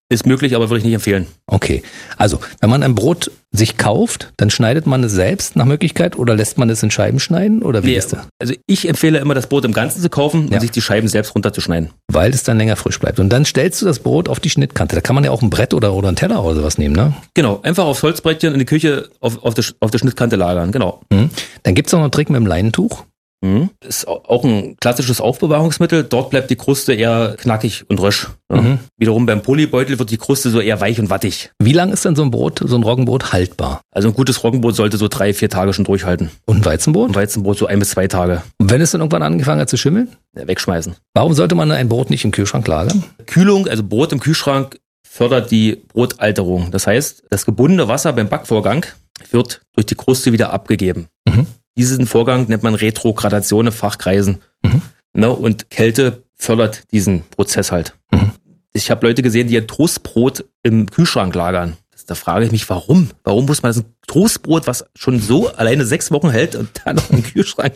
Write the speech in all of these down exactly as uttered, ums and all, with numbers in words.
Ist möglich, aber würde ich nicht empfehlen. Okay, also wenn man ein Brot sich kauft, dann schneidet man es selbst nach Möglichkeit oder lässt man es in Scheiben schneiden oder wie Nee, ist das? Also ich empfehle immer, das Brot im Ganzen zu kaufen und Ja. sich die Scheiben selbst runterzuschneiden. Weil es dann länger frisch bleibt. Und dann stellst du das Brot auf die Schnittkante. Da kann man ja auch ein Brett oder, oder einen Teller oder sowas nehmen, ne? Genau, einfach aufs Holzbrettchen in die Küche auf, auf, der, auf der Schnittkante lagern, genau. Mhm. Dann gibt's noch einen Trick mit dem Leinentuch. Mhm. Ist auch ein klassisches Aufbewahrungsmittel. Dort bleibt die Kruste eher knackig und rösch. Ja. Mhm. Wiederum beim Polybeutel wird die Kruste so eher weich und wattig. Wie lang ist denn so ein Brot, so ein Roggenbrot haltbar? Also ein gutes Roggenbrot sollte so drei, vier Tage schon durchhalten. Und ein Weizenbrot? Ein Weizenbrot so ein bis zwei Tage. Und wenn es dann irgendwann angefangen hat zu schimmeln? Ja, wegschmeißen. Warum sollte man ein Brot nicht im Kühlschrank lagern? Kühlung, also Brot im Kühlschrank, fördert die Brotalterung. Das heißt, das gebundene Wasser beim Backvorgang wird durch die Kruste wieder abgegeben. Mhm. Diesen Vorgang nennt man Retrogradation in Fachkreisen. Mhm. Ne, und Kälte fördert diesen Prozess halt. Mhm. Ich habe Leute gesehen, die ein Toastbrot im Kühlschrank lagern. Das, da frage ich mich, warum? Warum muss man das ein Toastbrot, was schon so alleine sechs Wochen hält und dann noch im Kühlschrank?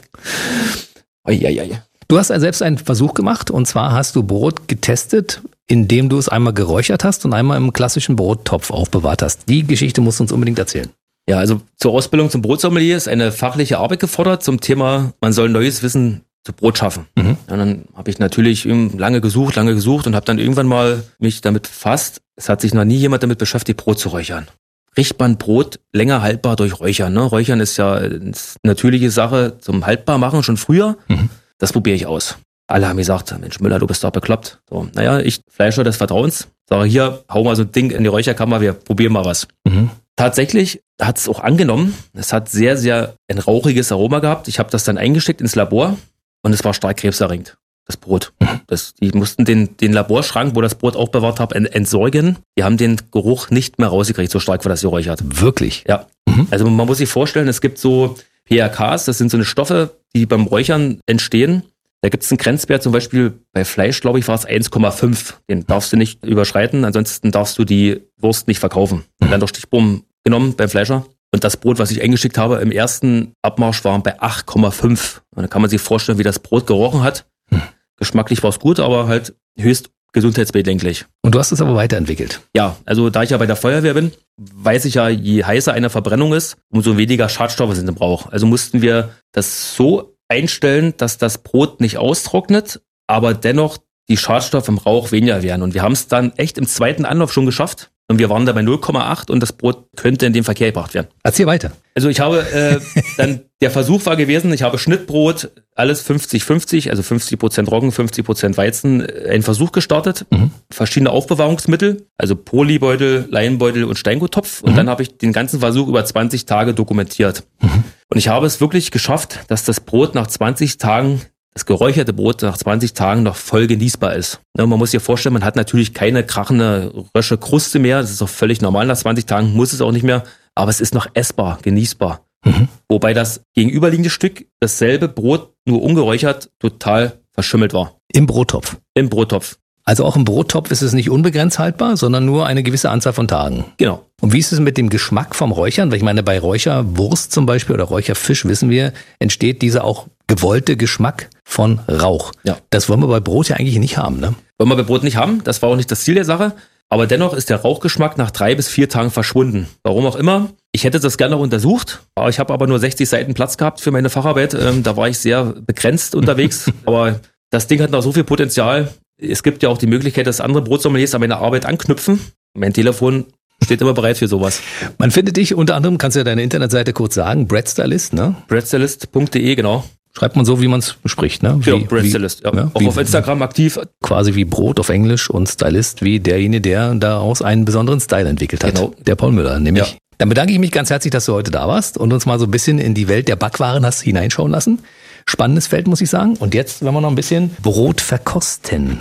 Eieiei. Du hast selbst einen Versuch gemacht und zwar hast du Brot getestet, indem du es einmal geräuchert hast und einmal im klassischen Brottopf aufbewahrt hast. Die Geschichte musst du uns unbedingt erzählen. Ja, also zur Ausbildung zum Brotsommelier ist eine fachliche Arbeit gefordert zum Thema, man soll neues Wissen zu Brot schaffen. Mhm. Und dann habe ich natürlich lange gesucht, lange gesucht und habe dann irgendwann mal mich damit befasst. Es hat sich noch nie jemand damit beschäftigt, Brot zu räuchern. Riecht man Brot länger haltbar durch Räuchern? Ne? Räuchern ist ja eine natürliche Sache zum Haltbarmachen schon früher. Mhm. Das probiere ich aus. Alle haben gesagt, Mensch Müller, du bist doch bekloppt. So, naja, ich Fleischer des Vertrauens sage, hier, hau mal so ein Ding in die Räucherkammer, wir probieren mal was. Mhm. Tatsächlich hat es auch angenommen. Es hat sehr, sehr ein rauchiges Aroma gehabt. Ich habe das dann eingeschickt ins Labor und es war stark krebserregend, das Brot. Das, die mussten den, den Laborschrank, wo das Brot aufbewahrt habe, entsorgen. Die haben den Geruch nicht mehr rausgekriegt, so stark war das geräuchert. Wirklich? Ja. Mhm. Also man muss sich vorstellen, es gibt so P R Ks, das sind so eine Stoffe, die beim Räuchern entstehen. Da gibt es einen Grenzwert, zum Beispiel bei Fleisch, glaube ich, war es eins Komma fünf. Den darfst du nicht überschreiten, ansonsten darfst du die Wurst nicht verkaufen. Und dann durch Stichproben genommen beim Fleischer. Und das Brot, was ich eingeschickt habe, im ersten Abmarsch waren bei acht Komma fünf. Und da kann man sich vorstellen, wie das Brot gerochen hat. Hm. Geschmacklich war es gut, aber halt höchst gesundheitsbedenklich. Und du hast es aber weiterentwickelt. Ja, also da ich ja bei der Feuerwehr bin, weiß ich ja, je heißer eine Verbrennung ist, umso weniger Schadstoffe sind im Rauch. Also mussten wir das so einstellen, dass das Brot nicht austrocknet, aber dennoch die Schadstoffe im Rauch weniger werden. Und wir haben es dann echt im zweiten Anlauf schon geschafft. Und wir waren da bei null Komma acht und das Brot könnte in den Verkehr gebracht werden. Erzähl weiter. Also ich habe, äh, dann, der Versuch war gewesen, ich habe Schnittbrot, alles fünfzig fünfzig, also fünfzig Prozent Roggen, fünfzig Prozent Weizen, einen Versuch gestartet. Mhm. Verschiedene Aufbewahrungsmittel, also Polybeutel, Leinenbeutel und Steinguttopf. Und mhm. dann habe ich den ganzen Versuch über zwanzig Tage dokumentiert. Mhm. Und ich habe es wirklich geschafft, dass das Brot nach zwanzig Tagen, das geräucherte Brot nach zwanzig Tagen noch voll genießbar ist. Ja, man muss sich vorstellen, man hat natürlich keine krachende, rösche Kruste mehr. Das ist auch völlig normal. Nach zwanzig Tagen muss es auch nicht mehr. Aber es ist noch essbar, genießbar. Mhm. Wobei das gegenüberliegende Stück, dasselbe Brot, nur ungeräuchert, total verschimmelt war. Im Brottopf? Im Brottopf. Also auch im Brottopf ist es nicht unbegrenzt haltbar, sondern nur eine gewisse Anzahl von Tagen. Genau. Und wie ist es mit dem Geschmack vom Räuchern? Weil ich meine, bei Räucherwurst zum Beispiel oder Räucherfisch, wissen wir, entsteht dieser auch gewollte Geschmack von Rauch. Ja. Das wollen wir bei Brot ja eigentlich nicht haben, ne? Wollen wir bei Brot nicht haben. Das war auch nicht das Ziel der Sache. Aber dennoch ist der Rauchgeschmack nach drei bis vier Tagen verschwunden. Warum auch immer. Ich hätte das gerne noch untersucht. Ich habe aber nur sechzig Seiten Platz gehabt für meine Facharbeit. Da war ich sehr begrenzt unterwegs. Aber das Ding hat noch so viel Potenzial. Es gibt ja auch die Möglichkeit, dass andere Brotsommeliers an meine Arbeit anknüpfen. Mein Telefon steht immer bereit für sowas. Man findet dich unter anderem, kannst du ja deine Internetseite kurz sagen, Breadstylist, ne? breadstylist punkt de, genau. Schreibt man so, wie man es spricht, ne? Wie, ja, Breadstylist, ja. ja. Auch wie, auf Instagram aktiv. Quasi wie Brot auf Englisch und Stylist wie derjenige, der daraus einen besonderen Style entwickelt hat. Genau. Der Paul Müller, nämlich. Ja. Dann bedanke ich mich ganz herzlich, dass du heute da warst und uns mal so ein bisschen in die Welt der Backwaren hast hineinschauen lassen. Spannendes Feld, muss ich sagen. Und jetzt werden wir noch ein bisschen Brot verkosten.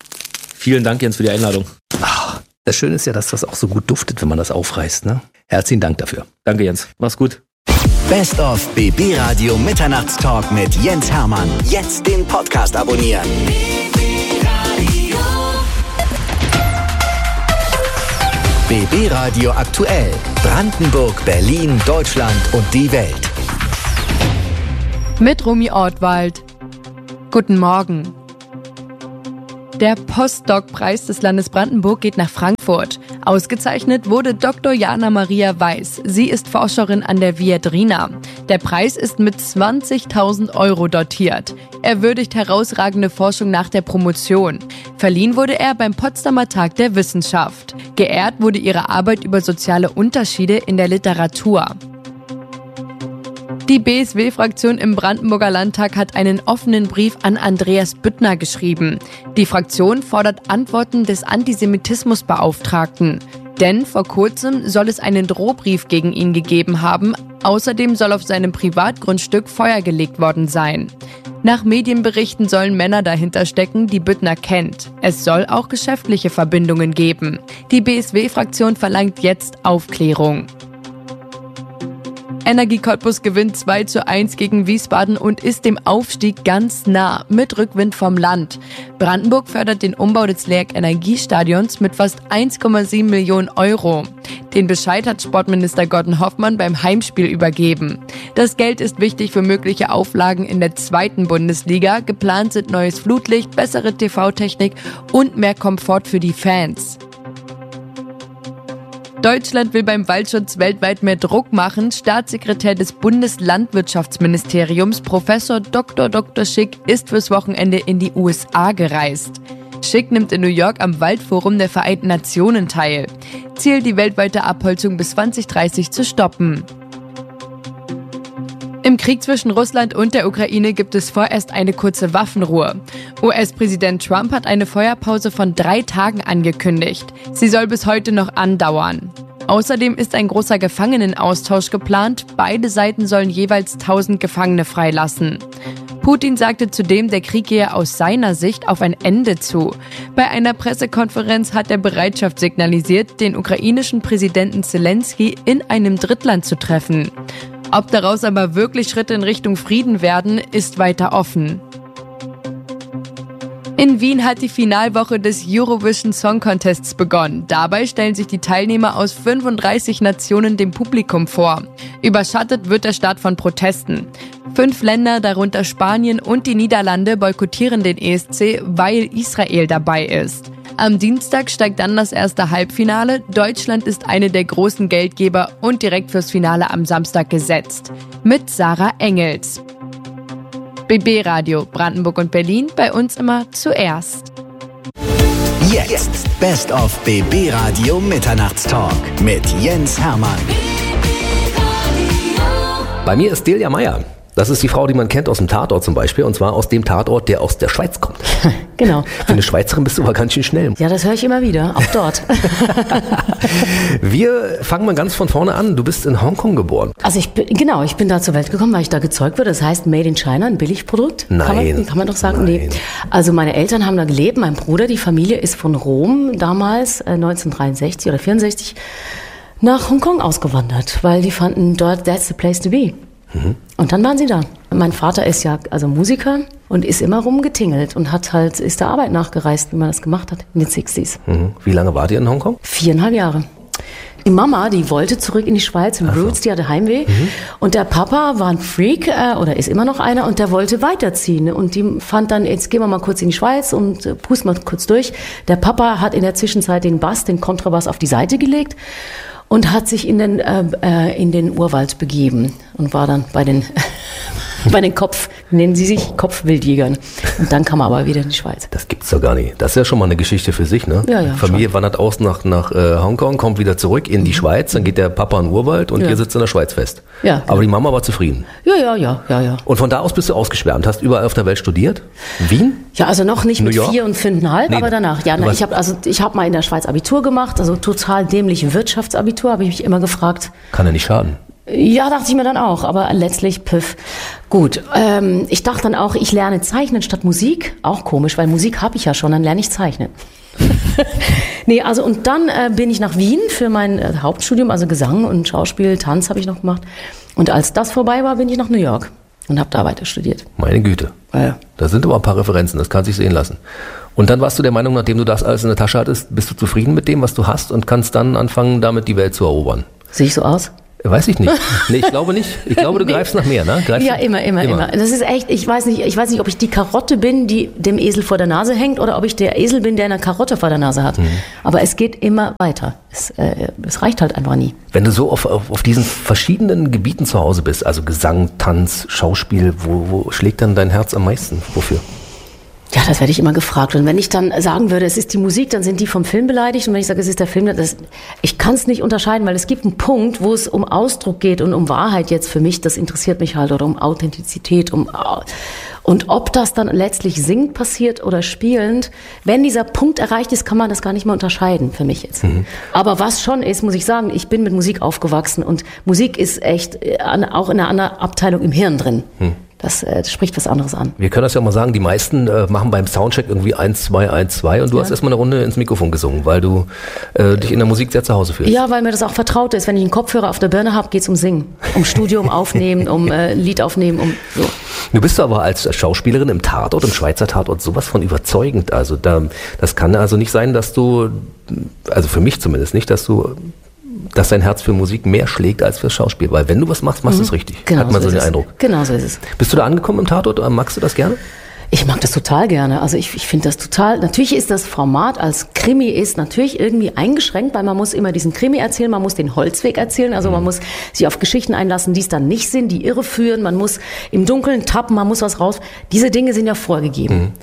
Vielen Dank, Jens, für die Einladung. Ach, das Schöne ist ja, dass das auch so gut duftet, wenn man das aufreißt, ne? Herzlichen Dank dafür. Danke, Jens. Mach's gut. Best of B B Radio Mitternachtstalk mit Jens Hermann. Jetzt den Podcast abonnieren. B B Radio aktuell. Brandenburg, Berlin, Deutschland und die Welt. Mit Rumi Ortwald. Guten Morgen. Der Postdoc-Preis des Landes Brandenburg geht nach Frankfurt. Ausgezeichnet wurde Doktor Jana Maria Weiß. Sie ist Forscherin an der Viadrina. Der Preis ist mit zwanzigtausend Euro dotiert. Er würdigt herausragende Forschung nach der Promotion. Verliehen wurde er beim Potsdamer Tag der Wissenschaft. Geehrt wurde ihre Arbeit über soziale Unterschiede in der Literatur. Die B S W-Fraktion im Brandenburger Landtag hat einen offenen Brief an Andreas Büttner geschrieben. Die Fraktion fordert Antworten des Antisemitismusbeauftragten. Denn vor kurzem soll es einen Drohbrief gegen ihn gegeben haben. Außerdem soll auf seinem Privatgrundstück Feuer gelegt worden sein. Nach Medienberichten sollen Männer dahinter stecken, die Büttner kennt. Es soll auch geschäftliche Verbindungen geben. Die B S W-Fraktion verlangt jetzt Aufklärung. Energie Cottbus gewinnt zwei zu eins gegen Wiesbaden und ist dem Aufstieg ganz nah, mit Rückwind vom Land. Brandenburg fördert den Umbau des L E A G Energiestadions mit fast eins Komma sieben Millionen Euro. Den Bescheid hat Sportminister Gordon Hoffmann beim Heimspiel übergeben. Das Geld ist wichtig für mögliche Auflagen in der zweiten Bundesliga. Geplant sind neues Flutlicht, bessere T V-Technik und mehr Komfort für die Fans. Deutschland will beim Waldschutz weltweit mehr Druck machen. Staatssekretär des Bundeslandwirtschaftsministeriums, Professor Doktor Doktor Schick, ist fürs Wochenende in die U S A gereist. Schick nimmt in New York am Waldforum der Vereinten Nationen teil. Ziel, die weltweite Abholzung bis zwanzig dreißig zu stoppen. Im Krieg zwischen Russland und der Ukraine gibt es vorerst eine kurze Waffenruhe. U S-Präsident Trump hat eine Feuerpause von drei Tagen angekündigt. Sie soll bis heute noch andauern. Außerdem ist ein großer Gefangenenaustausch geplant. Beide Seiten sollen jeweils tausend Gefangene freilassen. Putin sagte zudem, der Krieg gehe aus seiner Sicht auf ein Ende zu. Bei einer Pressekonferenz hat er Bereitschaft signalisiert, den ukrainischen Präsidenten Zelensky in einem Drittland zu treffen. Ob daraus aber wirklich Schritte in Richtung Frieden werden, ist weiter offen. In Wien hat die Finalwoche des Eurovision Song Contests begonnen. Dabei stellen sich die Teilnehmer aus fünfunddreißig Nationen dem Publikum vor. Überschattet wird der Start von Protesten. Fünf Länder, darunter Spanien und die Niederlande, boykottieren den E S C, weil Israel dabei ist. Am Dienstag steigt dann das erste Halbfinale. Deutschland ist eine der großen Geldgeber und direkt fürs Finale am Samstag gesetzt. Mit Sarah Engels. B B Radio Brandenburg und Berlin, bei uns immer zuerst. Jetzt Best of B B Radio Mitternachtstalk mit Jens Hermann. Bei mir ist Delia Meyer. Das ist die Frau, die man kennt aus dem Tatort zum Beispiel, und zwar aus dem Tatort, der aus der Schweiz kommt. Genau. Für eine Schweizerin bist du aber ganz schön schnell. Ja, das höre ich immer wieder, auch dort. Wir fangen mal ganz von vorne an. Du bist in Hongkong geboren. Also ich bin, genau, ich bin da zur Welt gekommen, weil ich da gezeugt wurde. Das heißt Made in China, ein Billigprodukt. Nein. Kann man, kann man doch sagen. Nein. Nee. Also meine Eltern haben da gelebt, mein Bruder, die Familie ist von Rom damals, äh, neunzehnhundertdreiundsechzig oder vierundsechzig, nach Hongkong ausgewandert, weil die fanden dort, that's the place to be. Mhm. Und dann waren sie da. Mein Vater ist ja also Musiker und ist immer rumgetingelt und hat halt, ist der Arbeit nachgereist, wie man das gemacht hat in den sechziger. Mhm. Wie lange wart ihr in Hongkong? Viereinhalb Jahre. Die Mama, die wollte zurück in die Schweiz, in Roots, die hatte Heimweh. Mhm. Und der Papa war ein Freak, äh, oder ist immer noch einer, und der wollte weiterziehen. Und die fand dann, jetzt gehen wir mal kurz in die Schweiz und äh, pusten mal kurz durch. Der Papa hat in der Zwischenzeit den Bass, den Kontrabass auf die Seite gelegt und hat sich in den, äh, in den Urwald begeben und war dann bei den, bei den Kopf, nennen sie sich Kopfwildjägern. Und dann kam er aber wieder in die Schweiz. Das gibt's doch gar nicht. Das ist ja schon mal eine Geschichte für sich, ne? Ja, ja, Familie schon. wandert aus nach, nach äh, Hongkong, kommt wieder zurück in die mhm. Schweiz, dann geht der Papa in den Urwald und ja. ihr sitzt in der Schweiz fest. Ja, genau. Aber die Mama war zufrieden. Ja, ja, ja, ja, ja. Und von da aus bist du ausgeschwärmt, hast überall auf der Welt studiert? Wien? Ja, also noch nicht New mit York? vier und fünfeinhalb, Nee, aber danach. Ja, na, ich habe also ich habe mal in der Schweiz Abitur gemacht, also total dämlich Wirtschaftsabitur, habe ich mich immer gefragt. Kann ja nicht schaden. Ja, dachte ich mir dann auch, aber letztlich püff. Gut, ähm, ich dachte dann auch, ich lerne Zeichnen statt Musik. Auch komisch, weil Musik habe ich ja schon, dann lerne ich Zeichnen. Nee, also und dann äh, bin ich nach Wien für mein äh, Hauptstudium, also Gesang und Schauspiel, Tanz habe ich noch gemacht. Und als das vorbei war, bin ich nach New York und habe da weiter studiert. Meine Güte. Ja. Da sind aber ein paar Referenzen, das kann sich sehen lassen. Und dann warst du der Meinung, nachdem du das alles in der Tasche hattest, bist du zufrieden mit dem, was du hast und kannst dann anfangen, damit die Welt zu erobern. Sehe ich so aus? Weiß ich nicht. Nee, ich glaube nicht. Ich glaube, du nee. greifst nach mehr, ne? Greifst ja, immer, immer, immer, immer. Das ist echt, ich weiß nicht, ich weiß nicht, ob ich die Karotte bin, die dem Esel vor der Nase hängt, oder ob ich der Esel bin, der eine Karotte vor der Nase hat. Mhm. Aber es geht immer weiter. Es, äh, es reicht halt einfach nie. Wenn du so auf, auf, auf diesen verschiedenen Gebieten zu Hause bist, also Gesang, Tanz, Schauspiel, wo, wo schlägt dann dein Herz am meisten? Wofür? Ja, das werde ich immer gefragt. Und wenn ich dann sagen würde, es ist die Musik, dann sind die vom Film beleidigt. Und wenn ich sage, es ist der Film, das, ich kann es nicht unterscheiden, weil es gibt einen Punkt, wo es um Ausdruck geht und um Wahrheit jetzt für mich. Das interessiert mich halt, oder um Authentizität. Um, und ob das dann letztlich singend passiert oder spielend, wenn dieser Punkt erreicht ist, kann man das gar nicht mehr unterscheiden für mich jetzt. Mhm. Aber was schon ist, muss ich sagen, ich bin mit Musik aufgewachsen und Musik ist echt auch in einer anderen Abteilung im Hirn drin. Mhm. Das, äh, das spricht was anderes an. Wir können das ja mal sagen, die meisten äh, machen beim Soundcheck irgendwie eins, zwei, eins, zwei und du ja. hast erstmal eine Runde ins Mikrofon gesungen, weil du äh, dich in der Musik sehr zu Hause fühlst. Ja, weil mir das auch vertraut ist. Wenn ich einen Kopfhörer auf der Birne habe, geht's um Singen, um Studio, um Aufnehmen, um äh, Lied aufnehmen, um so. Du bist aber als Schauspielerin im Tatort, im Schweizer Tatort, sowas von überzeugend. Also da, das kann also nicht sein, dass du, also für mich zumindest nicht, dass du dass dein Herz für Musik mehr schlägt als fürs Schauspiel. Weil wenn du was machst, machst du mhm. es richtig. Genau Hat man so so den es. Eindruck. Genau so ist es. Bist du da angekommen im Tatort oder magst du das gerne? Ich mag das total gerne. Also ich, ich finde das total, natürlich ist das Format als Krimi ist natürlich irgendwie eingeschränkt, weil man muss immer diesen Krimi erzählen, man muss den Holzweg erzählen, also mhm. man muss sich auf Geschichten einlassen, die es dann nicht sind, die irreführen, man muss im Dunkeln tappen, man muss was raus. Diese Dinge sind ja vorgegeben. Mhm.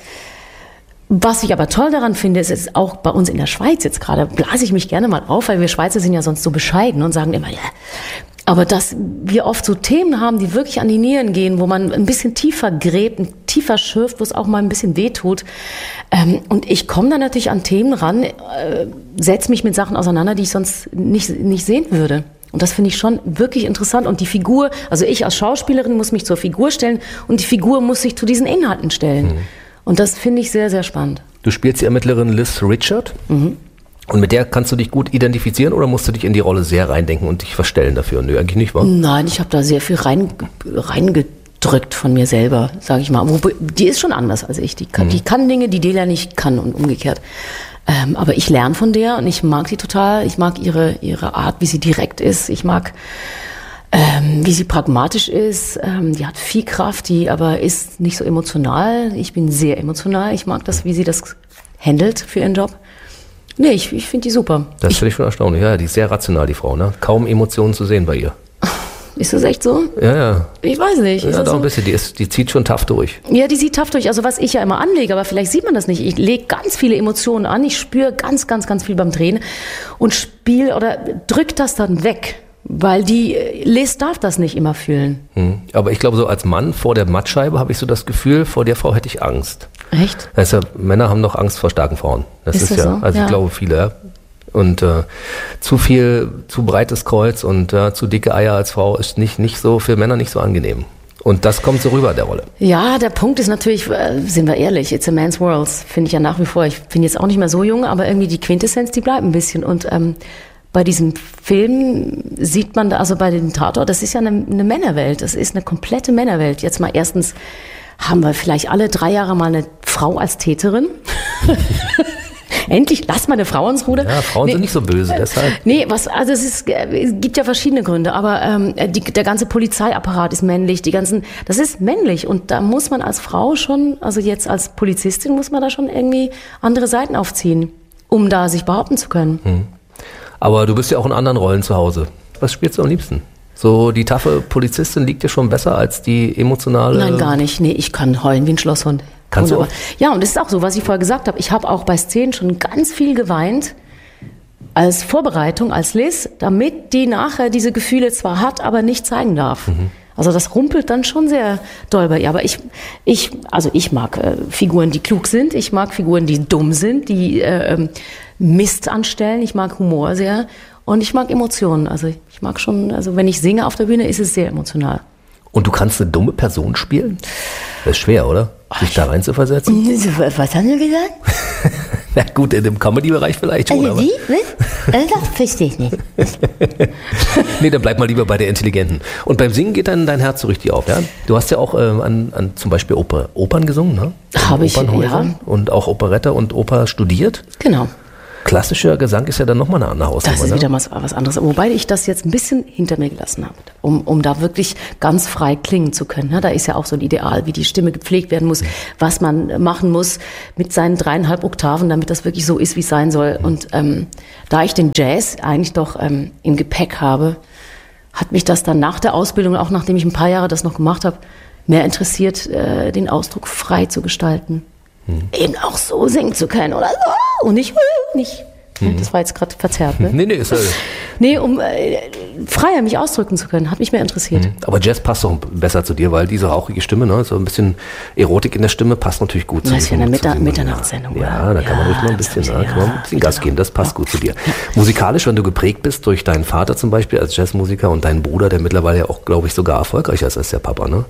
Was ich aber toll daran finde, ist, ist auch bei uns in der Schweiz jetzt gerade, blase ich mich gerne mal auf, weil wir Schweizer sind ja sonst so bescheiden und sagen immer, ja, aber dass wir oft so Themen haben, die wirklich an die Nieren gehen, wo man ein bisschen tiefer gräbt, ein tiefer schürft, wo es auch mal ein bisschen wehtut. Ähm, und ich komme dann natürlich an Themen ran, äh, setze mich mit Sachen auseinander, die ich sonst nicht, nicht sehen würde. Und das finde ich schon wirklich interessant. Und die Figur, also ich als Schauspielerin muss mich zur Figur stellen und die Figur muss sich zu diesen Inhalten stellen. Mhm. Und das finde ich sehr, sehr spannend. Du spielst die Ermittlerin Liz Richard. Mhm. Und mit der kannst du dich gut identifizieren oder musst du dich in die Rolle sehr reindenken und dich verstellen dafür? Nö, eigentlich nicht, wa? Nein, ich habe da sehr viel rein, reingedrückt von mir selber, sage ich mal. Die ist schon anders als ich. Die kann, mhm. die kann Dinge, die Delia nicht kann und umgekehrt. Ähm, aber ich lerne von der und ich mag sie total. Ich mag ihre, ihre Art, wie sie direkt ist. Ich mag... Ähm, wie sie pragmatisch ist, ähm, die hat viel Kraft, die aber ist nicht so emotional. Ich bin sehr emotional. Ich mag das, wie sie das handelt für ihren Job. Nee, ich, ich finde die super. Das finde ich schon erstaunlich. Ja, die ist sehr rational, die Frau, ne? Kaum Emotionen zu sehen bei ihr. Ist das echt so? Ja, ja. Ich weiß nicht. Ist ja, doch so? Ein bisschen. Die, ist, die zieht schon tough durch. Ja, die zieht tough durch. Also was ich ja immer anlege, aber vielleicht sieht man das nicht. Ich lege ganz viele Emotionen an. Ich spüre ganz, ganz, ganz viel beim Drehen und spiele oder drück das dann weg. Weil die Liz darf das nicht immer fühlen. Hm. Aber ich glaube, so als Mann vor der Mattscheibe habe ich so das Gefühl, vor der Frau hätte ich Angst. Echt? Das ist ja, Männer haben noch Angst vor starken Frauen. Das ist, ist das ja, so? Also ja. Ich glaube viele. Ja. Und äh, zu viel, zu breites Kreuz und äh, zu dicke Eier als Frau ist nicht, nicht so für Männer nicht so angenehm. Und das kommt so rüber, der Rolle. Ja, der Punkt ist natürlich, äh, sind wir ehrlich, it's a man's world, finde ich ja nach wie vor. Ich bin jetzt auch nicht mehr so jung, aber irgendwie die Quintessenz, die bleibt ein bisschen. Und ähm, bei diesem Film sieht man da, also bei den Tatort, das ist ja eine, eine Männerwelt, das ist eine komplette Männerwelt. Jetzt mal erstens haben wir vielleicht alle drei Jahre mal eine Frau als Täterin. Endlich, lass mal eine Frau ins Ruder. Ja, Frauen nee, sind nicht so böse, deshalb. Nee, was, also es, ist, es gibt ja verschiedene Gründe, aber ähm, die, der ganze Polizeiapparat ist männlich, die ganzen, das ist männlich und da muss man als Frau schon, also jetzt als Polizistin muss man da schon irgendwie andere Seiten aufziehen, um da sich behaupten zu können. Hm. Aber du bist ja auch in anderen Rollen zu Hause. Was spielst du am liebsten? So die taffe Polizistin liegt dir schon besser als die emotionale... Nein, gar nicht. Nee, ich kann heulen wie ein Schlosshund. Kannst Wunderbar. Du auch? Ja, und das ist auch so, was ich vorher gesagt habe. Ich habe auch bei Szenen schon ganz viel geweint als Vorbereitung, als Liz, damit die nachher diese Gefühle zwar hat, aber nicht zeigen darf. Mhm. Also das rumpelt dann schon sehr doll bei ihr. Aber ich, ich, also ich mag äh, Figuren, die klug sind. Ich mag Figuren, die dumm sind, die äh, Mist anstellen. Ich mag Humor sehr. Und ich mag Emotionen. Also ich mag schon, also wenn ich singe auf der Bühne, ist es sehr emotional. Und du kannst eine dumme Person spielen? Das ist schwer, oder? Sich da rein zu versetzen? Was haben Sie gesagt? Na gut, in dem Comedy-Bereich vielleicht schon. Also aber. Wie? Das verstehe ich nicht. Nee, dann bleib mal lieber bei der Intelligenten. Und beim Singen geht dann dein Herz so richtig auf, ja? Du hast ja auch ähm, an, an zum Beispiel Oper, Opern gesungen, ne? Habe ich, ja. Und auch Operette und Oper studiert. Genau. Klassischer Gesang ist ja dann nochmal eine andere Hausnummer. Das ist ne? wieder was, was anderes. Wobei ich das jetzt ein bisschen hinter mir gelassen habe, um, um da wirklich ganz frei klingen zu können. Ja, da ist ja auch so ein Ideal, wie die Stimme gepflegt werden muss, was man machen muss mit seinen dreieinhalb Oktaven, damit das wirklich so ist, wie es sein soll. Und ähm, da ich den Jazz eigentlich doch ähm, im Gepäck habe, hat mich das dann nach der Ausbildung, auch nachdem ich ein paar Jahre das noch gemacht habe, mehr interessiert, äh, den Ausdruck frei zu gestalten. Hm. Eben auch so singen zu können oder so und nicht, nicht. Hm. Das war jetzt gerade verzerrt, ne? Nee, nee, ist ja... Nee, um äh, freier mich ausdrücken zu können, hat mich mehr interessiert. Mhm. Aber Jazz passt doch besser zu dir, weil diese rauchige Stimme, ne, so ein bisschen Erotik in der Stimme passt natürlich gut zu dir. Das ist ja eine Mittag- Mitternachtssendung, Ja, oder? da kann man Ja, ruhig mal ein bisschen, das ja, hab ich, kann man ja. ein bisschen Gas geben, das passt gut zu dir. Musikalisch, wenn du geprägt bist durch deinen Vater zum Beispiel als Jazzmusiker und deinen Bruder, der mittlerweile ja auch, glaube ich, sogar erfolgreicher ist als der Papa, ne?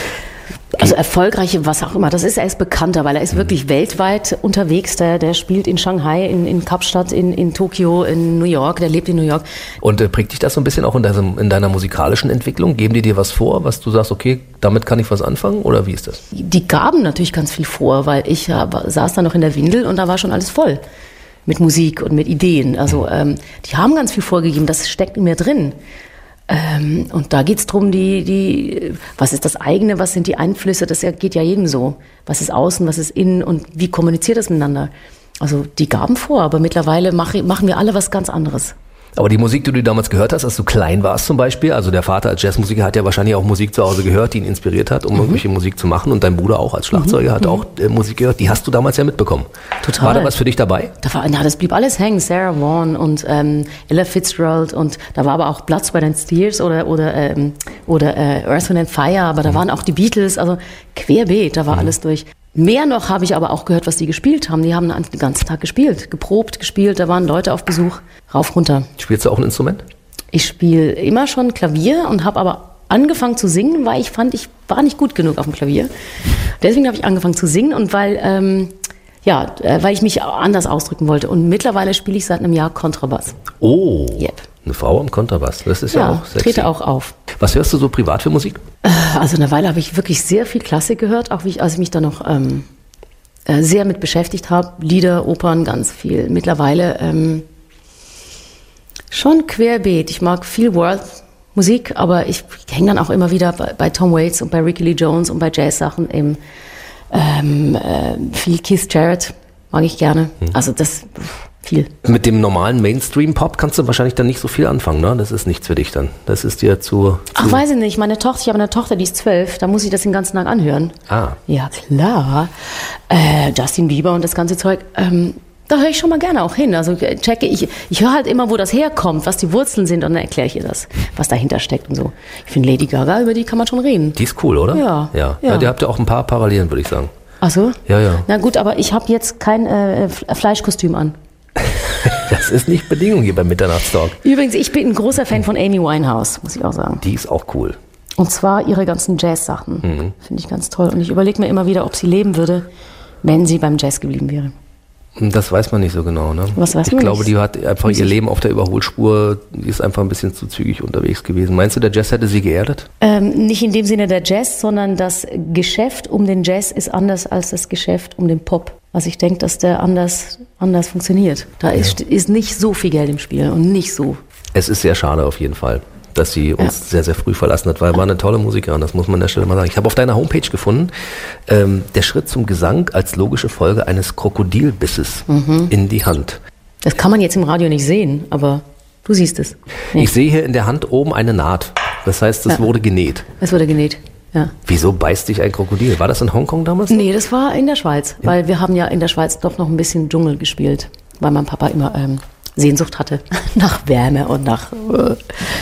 Also erfolgreiche, was auch immer, das ist, er ist bekannter, weil er ist wirklich weltweit unterwegs, der, der spielt in Shanghai, in, in Kapstadt, in, in Tokio, in New York, der lebt in New York. Und äh, prägt dich das so ein bisschen auch in, deinem, in deiner musikalischen Entwicklung? Geben die dir was vor, was du sagst, okay, damit kann ich was anfangen, oder wie ist das? Die gaben natürlich ganz viel vor, weil ich ja, saß da noch in der Windel und da war schon alles voll mit Musik und mit Ideen. Also ähm, die haben ganz viel vorgegeben, das steckt in mir drin. Ähm, und da geht's drum, die, die, was ist das eigene, was sind die Einflüsse, das geht ja jedem so. Was ist außen, was ist innen und wie kommuniziert das miteinander? Also die gaben vor, aber mittlerweile mach, machen wir alle was ganz anderes. Aber die Musik, die du damals gehört hast, als du klein warst zum Beispiel, also der Vater als Jazzmusiker hat ja wahrscheinlich auch Musik zu Hause gehört, die ihn inspiriert hat, um mhm. irgendwelche Musik zu machen, und dein Bruder auch als Schlagzeuger mhm. hat auch äh, Musik gehört, die hast du damals ja mitbekommen. Total. War da was für dich dabei? Da war, na, das blieb alles hängen, Sarah Vaughan und ähm, Ella Fitzgerald, und da war aber auch Platz bei den Steers oder, oder, ähm, oder äh, Earth, Wind and Fire, aber da mhm. waren auch die Beatles, also querbeet, da war mhm. alles durch. Mehr noch habe ich aber auch gehört, was die gespielt haben. Die haben den ganzen Tag gespielt, geprobt, gespielt. Da waren Leute auf Besuch, rauf, runter. Spielst du auch ein Instrument? Ich spiele immer schon Klavier und habe aber angefangen zu singen, weil ich fand, ich war nicht gut genug auf dem Klavier. Deswegen habe ich angefangen zu singen und weil, ähm, ja, äh, weil ich mich anders ausdrücken wollte. Und mittlerweile spiele ich seit einem Jahr Kontrabass. Oh, yep. Eine Frau am Kontrabass. Das ist ja, ja auch sexy. Trete auch auf. Was hörst du so privat für Musik? Also eine Weile habe ich wirklich sehr viel Klassik gehört, auch wie ich, als ich mich da noch ähm, äh, sehr mit beschäftigt habe. Lieder, Opern, ganz viel. Mittlerweile ähm, schon querbeet. Ich mag viel World-Musik, aber ich hänge dann auch immer wieder bei, bei Tom Waits und bei Ricky Lee Jones und bei Jazz-Sachen. Eben, ähm, äh, viel Keith Jarrett mag ich gerne. Hm. Also das... Viel. Mit dem normalen Mainstream-Pop kannst du wahrscheinlich dann nicht so viel anfangen, ne? Das ist nichts für dich dann. Das ist dir zu... zu Ach, weiß ich nicht. Meine Tochter, ich habe eine Tochter, die ist zwölf, da muss ich das den ganzen Tag anhören. Ah. Ja, klar. Äh, Justin Bieber und das ganze Zeug, ähm, da höre ich schon mal gerne auch hin. Also checke ich, ich höre halt immer, wo das herkommt, was die Wurzeln sind, und dann erkläre ich ihr das, was dahinter steckt und so. Ich finde Lady Gaga, über die kann man schon reden. Die ist cool, oder? Ja. Ja, ja. ja, ihr habt ja auch ein paar Parallelen, würde ich sagen. Ach so? Ja, ja. Na gut, aber ich habe jetzt kein äh, Fleischkostüm an. Das ist nicht Bedingung hier beim Mitternachtstalk. Übrigens, ich bin ein großer Fan von Amy Winehouse, muss ich auch sagen. Die ist auch cool. Und zwar ihre ganzen Jazz-Sachen. Mhm. Finde ich ganz toll. Und ich überlege mir immer wieder, ob sie leben würde, wenn sie beim Jazz geblieben wäre. Das weiß man nicht so genau, ne? Was weiß ich man glaube, nicht? die hat einfach ihr Leben auf der Überholspur, die ist einfach ein bisschen zu zügig unterwegs gewesen. Meinst du, der Jazz hätte sie geerdet? Ähm, nicht in dem Sinne der Jazz, sondern das Geschäft um den Jazz ist anders als das Geschäft um den Pop. Also ich denke, dass der anders, anders funktioniert. Da ist, ja. ist nicht so viel Geld im Spiel und nicht so. Es ist sehr schade auf jeden Fall, dass sie uns ja. sehr, sehr früh verlassen hat, weil war eine tolle Musikerin, das muss man an der Stelle mal sagen. Ich habe auf deiner Homepage gefunden, ähm, der Schritt zum Gesang als logische Folge eines Krokodilbisses mhm. in die Hand. Das kann man jetzt im Radio nicht sehen, aber du siehst es. Nee. Ich sehe hier in der Hand oben eine Naht. Das heißt, es ja. wurde genäht. Es wurde genäht. Ja. Wieso beißt dich ein Krokodil? War das in Hongkong damals? Nee, das war in der Schweiz, ja. weil wir haben ja in der Schweiz doch noch ein bisschen Dschungel gespielt, weil mein Papa immer ähm, Sehnsucht hatte nach Wärme und nach... Äh,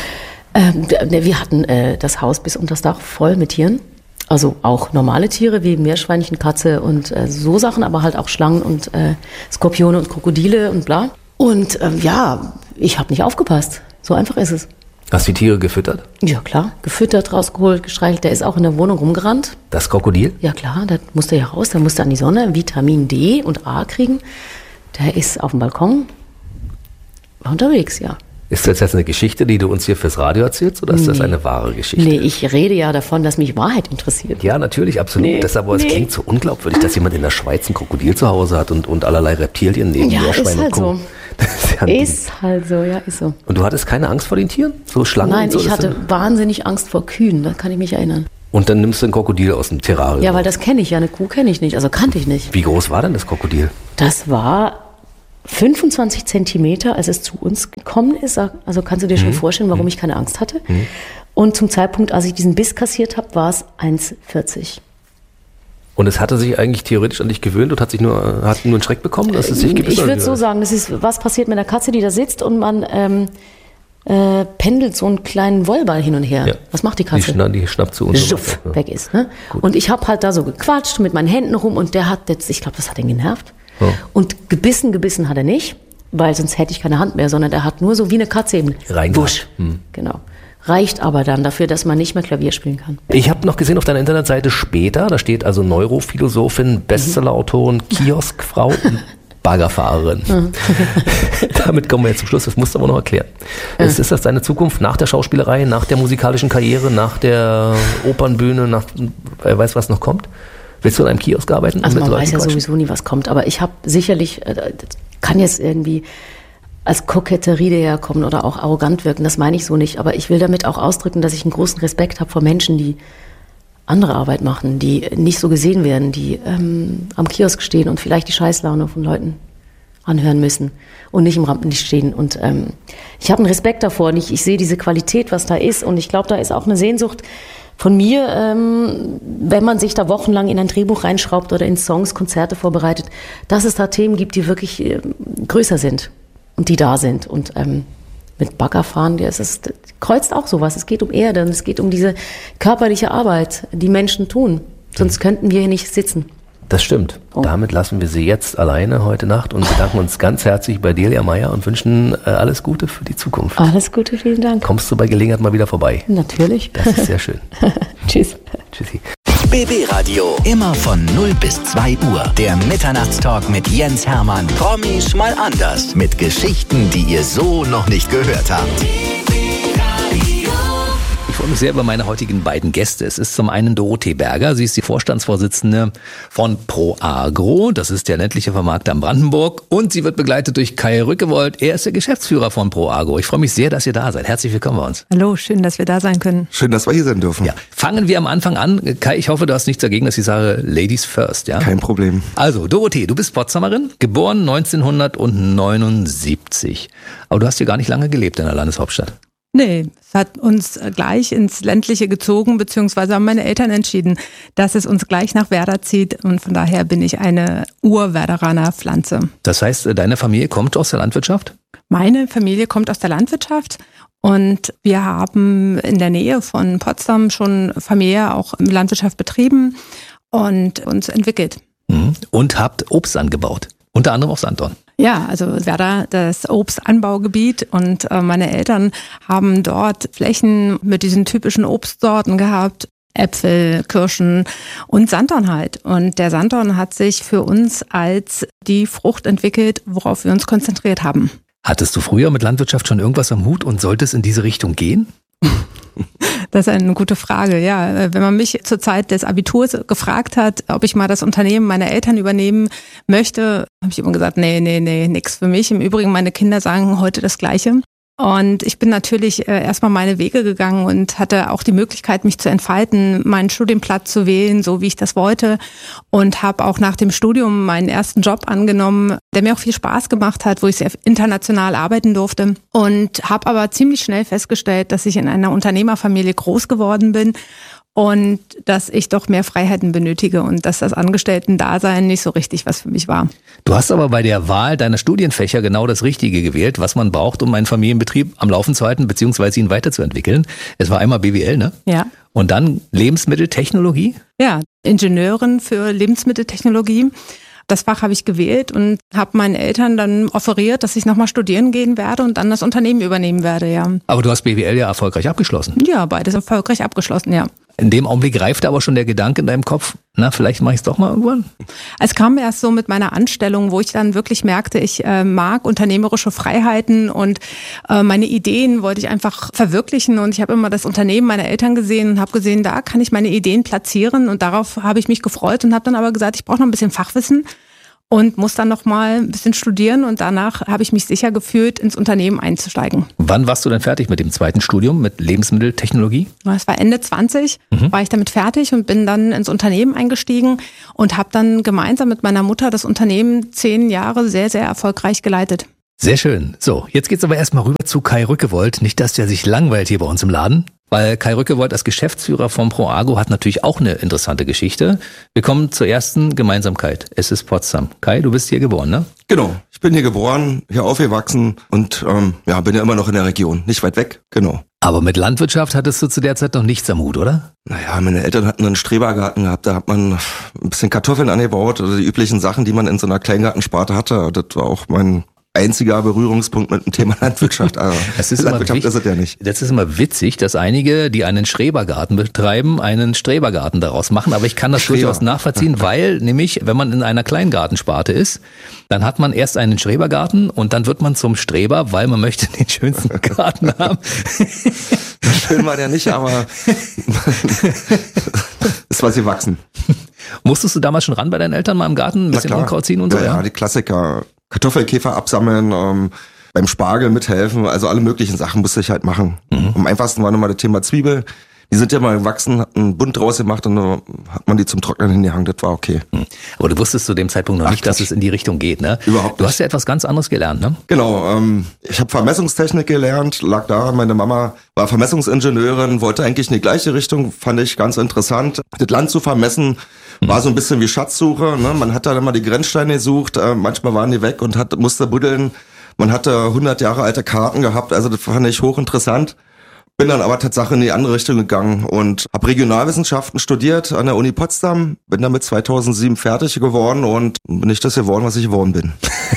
äh, wir hatten äh, das Haus bis unter das Dach voll mit Tieren, also auch normale Tiere wie Meerschweinchen, Katze und äh, so Sachen, aber halt auch Schlangen und äh, Skorpione und Krokodile und bla. Und äh, ja, ich habe nicht aufgepasst, so einfach ist es. Hast du die Tiere gefüttert? Ja, klar. Gefüttert, rausgeholt, gestreichelt. Der ist auch in der Wohnung rumgerannt. Das Krokodil? Ja, klar. Der musste ja raus. Der musste an die Sonne Vitamin D und A kriegen. Der ist auf dem Balkon. War unterwegs, ja. Ist das jetzt eine Geschichte, die du uns hier fürs Radio erzählst, oder ist nee. das eine wahre Geschichte? Nee, ich rede ja davon, dass mich Wahrheit interessiert. Ja, natürlich, absolut. Nee, das aber es nee. klingt so unglaubwürdig, dass jemand in der Schweiz ein Krokodil zu Hause hat und, und allerlei Reptilien neben ja, Meerschweine und Co. Das ist, ja ist halt so, ja, ist so. Und du hattest keine Angst vor den Tieren? So Schlangen Nein, und so? ich hatte wahnsinnig Angst vor Kühen, da kann ich mich erinnern. Und dann nimmst du ein Krokodil aus dem Terrarium? Ja, weil das kenne ich ja, eine Kuh kenne ich nicht, also kannte ich nicht. Wie groß war denn das Krokodil? Das war fünfundzwanzig Zentimeter, als es zu uns gekommen ist. Also kannst du dir schon mhm. vorstellen, warum mhm. ich keine Angst hatte. Mhm. Und zum Zeitpunkt, als ich diesen Biss kassiert habe, war es eins vierzig. Und es hatte sich eigentlich theoretisch an dich gewöhnt und hat sich nur, hat nur einen Schreck bekommen, dass es sich gebissen hat? Ich würde so sagen, das ist, was passiert mit einer Katze, die da sitzt und man ähm, äh, pendelt so einen kleinen Wollball hin und her. Ja. Was macht die Katze? Die, schna- die schnappt zu uns. Schuff, ja. weg ist. Ne? Und ich habe halt da so gequatscht mit meinen Händen rum und der hat jetzt, ich glaube, das hat ihn genervt. Oh. Und gebissen, gebissen hat er nicht, weil sonst hätte ich keine Hand mehr, sondern er hat nur so wie eine Katze eben. Busch. Hm. Genau. Reicht aber dann dafür, dass man nicht mehr Klavier spielen kann. Ich habe noch gesehen auf deiner Internetseite später, da steht also Neurophilosophin, Bestsellerautorin, Kioskfrau und Baggerfahrerin. Mhm. Damit kommen wir jetzt zum Schluss, das musst du aber noch erklären. Mhm. Ist, ist das deine Zukunft nach der Schauspielerei, nach der musikalischen Karriere, nach der Opernbühne, nach wer weiß, was noch kommt? Willst du in einem Kiosk arbeiten? Also man weiß ja sowieso nie, was kommt, aber ich habe sicherlich, äh, kann jetzt irgendwie als Koketterie daherkommen oder auch arrogant wirken, das meine ich so nicht, aber ich will damit auch ausdrücken, dass ich einen großen Respekt habe vor Menschen, die andere Arbeit machen, die nicht so gesehen werden, die ähm, am Kiosk stehen und vielleicht die Scheißlaune von Leuten anhören müssen und nicht im Rampenlicht stehen. Und ähm, ich habe einen Respekt davor und ich, ich sehe diese Qualität, was da ist, und ich glaube, da ist auch eine Sehnsucht von mir, ähm, wenn man sich da wochenlang in ein Drehbuch reinschraubt oder in Songs, Konzerte vorbereitet, dass es da Themen gibt, die wirklich äh, größer sind und die da sind. Und ähm, mit Baggerfahren, ja, es ist, kreuzt auch sowas. Es geht um Erde und es geht um diese körperliche Arbeit, die Menschen tun. Sonst könnten wir hier nicht sitzen. Das stimmt. Oh. Damit lassen wir Sie jetzt alleine heute Nacht und bedanken uns ganz herzlich bei Delia Meyer und wünschen äh, alles Gute für die Zukunft. Alles Gute, vielen Dank. Kommst du bei Gelegenheit mal wieder vorbei? Natürlich. Das ist sehr schön. Tschüss. Tschüssi. B B Radio, immer von null bis zwei Uhr. Der Mitternachtstalk mit Jens Hermann. Promis mal anders. Mit Geschichten, die ihr so noch nicht gehört habt. Ich freue mich sehr über meine heutigen beiden Gäste. Es ist zum einen Dorothee Berger. Sie ist die Vorstandsvorsitzende von ProAgro. Das ist der ländliche Vermarkter in Brandenburg. Und sie wird begleitet durch Kai Rückewold. Er ist der Geschäftsführer von ProAgro. Ich freue mich sehr, dass ihr da seid. Herzlich willkommen bei uns. Hallo, schön, dass wir da sein können. Schön, dass wir hier sein dürfen. Ja, fangen wir am Anfang an. Kai, ich hoffe, du hast nichts dagegen, dass ich sage Ladies first. Ja? Kein Problem. Also, Dorothee, du bist Potsdamerin, geboren neunzehnhundertneunundsiebzig. Aber du hast hier gar nicht lange gelebt in der Landeshauptstadt. Nee, es hat uns gleich ins Ländliche gezogen, beziehungsweise haben meine Eltern entschieden, dass es uns gleich nach Werder zieht, und von daher bin ich eine Ur-Werderaner Pflanze. Das heißt, deine Familie kommt aus der Landwirtschaft? Meine Familie kommt aus der Landwirtschaft und wir haben in der Nähe von Potsdam schon familiär auch Landwirtschaft betrieben und uns entwickelt. Und habt Obst angebaut, unter anderem auf Sanddorn. Ja, also Werder, das Obstanbaugebiet, und meine Eltern haben dort Flächen mit diesen typischen Obstsorten gehabt, Äpfel, Kirschen und Sanddorn halt. Und der Sanddorn hat sich für uns als die Frucht entwickelt, worauf wir uns konzentriert haben. Hattest du früher mit Landwirtschaft schon irgendwas am Hut und sollte es in diese Richtung gehen? Das ist eine gute Frage, ja. Wenn man mich zur Zeit des Abiturs gefragt hat, ob ich mal das Unternehmen meiner Eltern übernehmen möchte, habe ich immer gesagt, nee, nee, nee, nix für mich. Im Übrigen, meine Kinder sagen heute das Gleiche. Und ich bin natürlich erstmal meine Wege gegangen und hatte auch die Möglichkeit, mich zu entfalten, meinen Studienplatz zu wählen, so wie ich das wollte. Und habe auch nach dem Studium meinen ersten Job angenommen, der mir auch viel Spaß gemacht hat, wo ich sehr international arbeiten durfte. Und habe aber ziemlich schnell festgestellt, dass ich in einer Unternehmerfamilie groß geworden bin und dass ich doch mehr Freiheiten benötige und dass das Angestellten-Dasein nicht so richtig was für mich war. Du hast aber bei der Wahl deiner Studienfächer genau das Richtige gewählt, was man braucht, um einen Familienbetrieb am Laufen zu halten bzw. ihn weiterzuentwickeln. Es war einmal B W L, ne? Ja. Und dann Lebensmitteltechnologie? Ja, Ingenieurin für Lebensmitteltechnologie. Das Fach habe ich gewählt und habe meinen Eltern dann offeriert, dass ich nochmal studieren gehen werde und dann das Unternehmen übernehmen werde, ja. Aber du hast B W L ja erfolgreich abgeschlossen. Ja, beides erfolgreich abgeschlossen, ja. In dem Augenblick reifte aber schon der Gedanke in deinem Kopf, na, vielleicht mache ich es doch mal irgendwann? Es kam erst so mit meiner Anstellung, wo ich dann wirklich merkte, ich äh, mag unternehmerische Freiheiten und äh, meine Ideen wollte ich einfach verwirklichen. Und ich habe immer das Unternehmen meiner Eltern gesehen und habe gesehen, da kann ich meine Ideen platzieren. Und darauf habe ich mich gefreut und habe dann aber gesagt, ich brauche noch ein bisschen Fachwissen. Und muss dann noch mal ein bisschen studieren und danach habe ich mich sicher gefühlt, ins Unternehmen einzusteigen. Wann warst du denn fertig mit dem zweiten Studium, mit Lebensmitteltechnologie? Es war Ende zwanzig, mhm. war ich damit fertig und bin dann ins Unternehmen eingestiegen und habe dann gemeinsam mit meiner Mutter das Unternehmen zehn Jahre sehr, sehr erfolgreich geleitet. Sehr schön. So, jetzt geht's aber erstmal rüber zu Kai Rückewold. Nicht, dass der sich langweilt hier bei uns im Laden. Weil Kai Rückewold als Geschäftsführer von ProAgro hat natürlich auch eine interessante Geschichte. Wir kommen zur ersten Gemeinsamkeit. Es ist Potsdam. Kai, du bist hier geboren, ne? Genau. Ich bin hier geboren, hier aufgewachsen und ähm, ja, bin ja immer noch in der Region. Nicht weit weg, genau. Aber mit Landwirtschaft hattest du zu der Zeit noch nichts am Hut, oder? Naja, meine Eltern hatten einen Strebergarten gehabt. Da hat man ein bisschen Kartoffeln angebaut. Also die üblichen Sachen, die man in so einer Kleingartensparte hatte. Das war auch mein einziger Berührungspunkt mit dem Thema Landwirtschaft. Also das ist Landwirtschaft immer ist es ja nicht. Das ist immer witzig, dass einige, die einen Strebergarten betreiben, einen Strebergarten daraus machen. Aber ich kann das Streber. durchaus nachvollziehen, weil nämlich, wenn man in einer Kleingartensparte ist, dann hat man erst einen Strebergarten und dann wird man zum Streber, weil man möchte den schönsten Garten haben. Schön war der nicht, aber es war sie wachsen. Musstest du damals schon ran bei deinen Eltern mal im Garten ein bisschen Unkraut ziehen und so? Ja, ja, die Klassiker. Kartoffelkäfer absammeln, ähm, beim Spargel mithelfen, also alle möglichen Sachen musste ich halt machen. Mhm. Am einfachsten war nochmal das Thema Zwiebel. Die sind ja mal gewachsen, hat einen Bund draus gemacht und dann hat man die zum Trocknen hingehangen, das war okay. Aber du wusstest zu dem Zeitpunkt noch Ach, nicht, dass es in die Richtung geht, ne? Überhaupt nicht. Du hast ja etwas ganz anderes gelernt, ne? Genau, ähm, ich habe Vermessungstechnik gelernt, lag da, meine Mama war Vermessungsingenieurin, wollte eigentlich in die gleiche Richtung, fand ich ganz interessant. Das Land zu vermessen war so ein bisschen wie Schatzsuche, ne? Man hat da immer die Grenzsteine gesucht, äh, manchmal waren die weg und hat, musste buddeln. Man hatte hundert Jahre alte Karten gehabt, also das fand ich hochinteressant. Bin dann aber tatsächlich in die andere Richtung gegangen und habe Regionalwissenschaften studiert an der Uni Potsdam, bin damit zweitausendsieben fertig geworden und bin nicht das geworden, was ich geworden bin.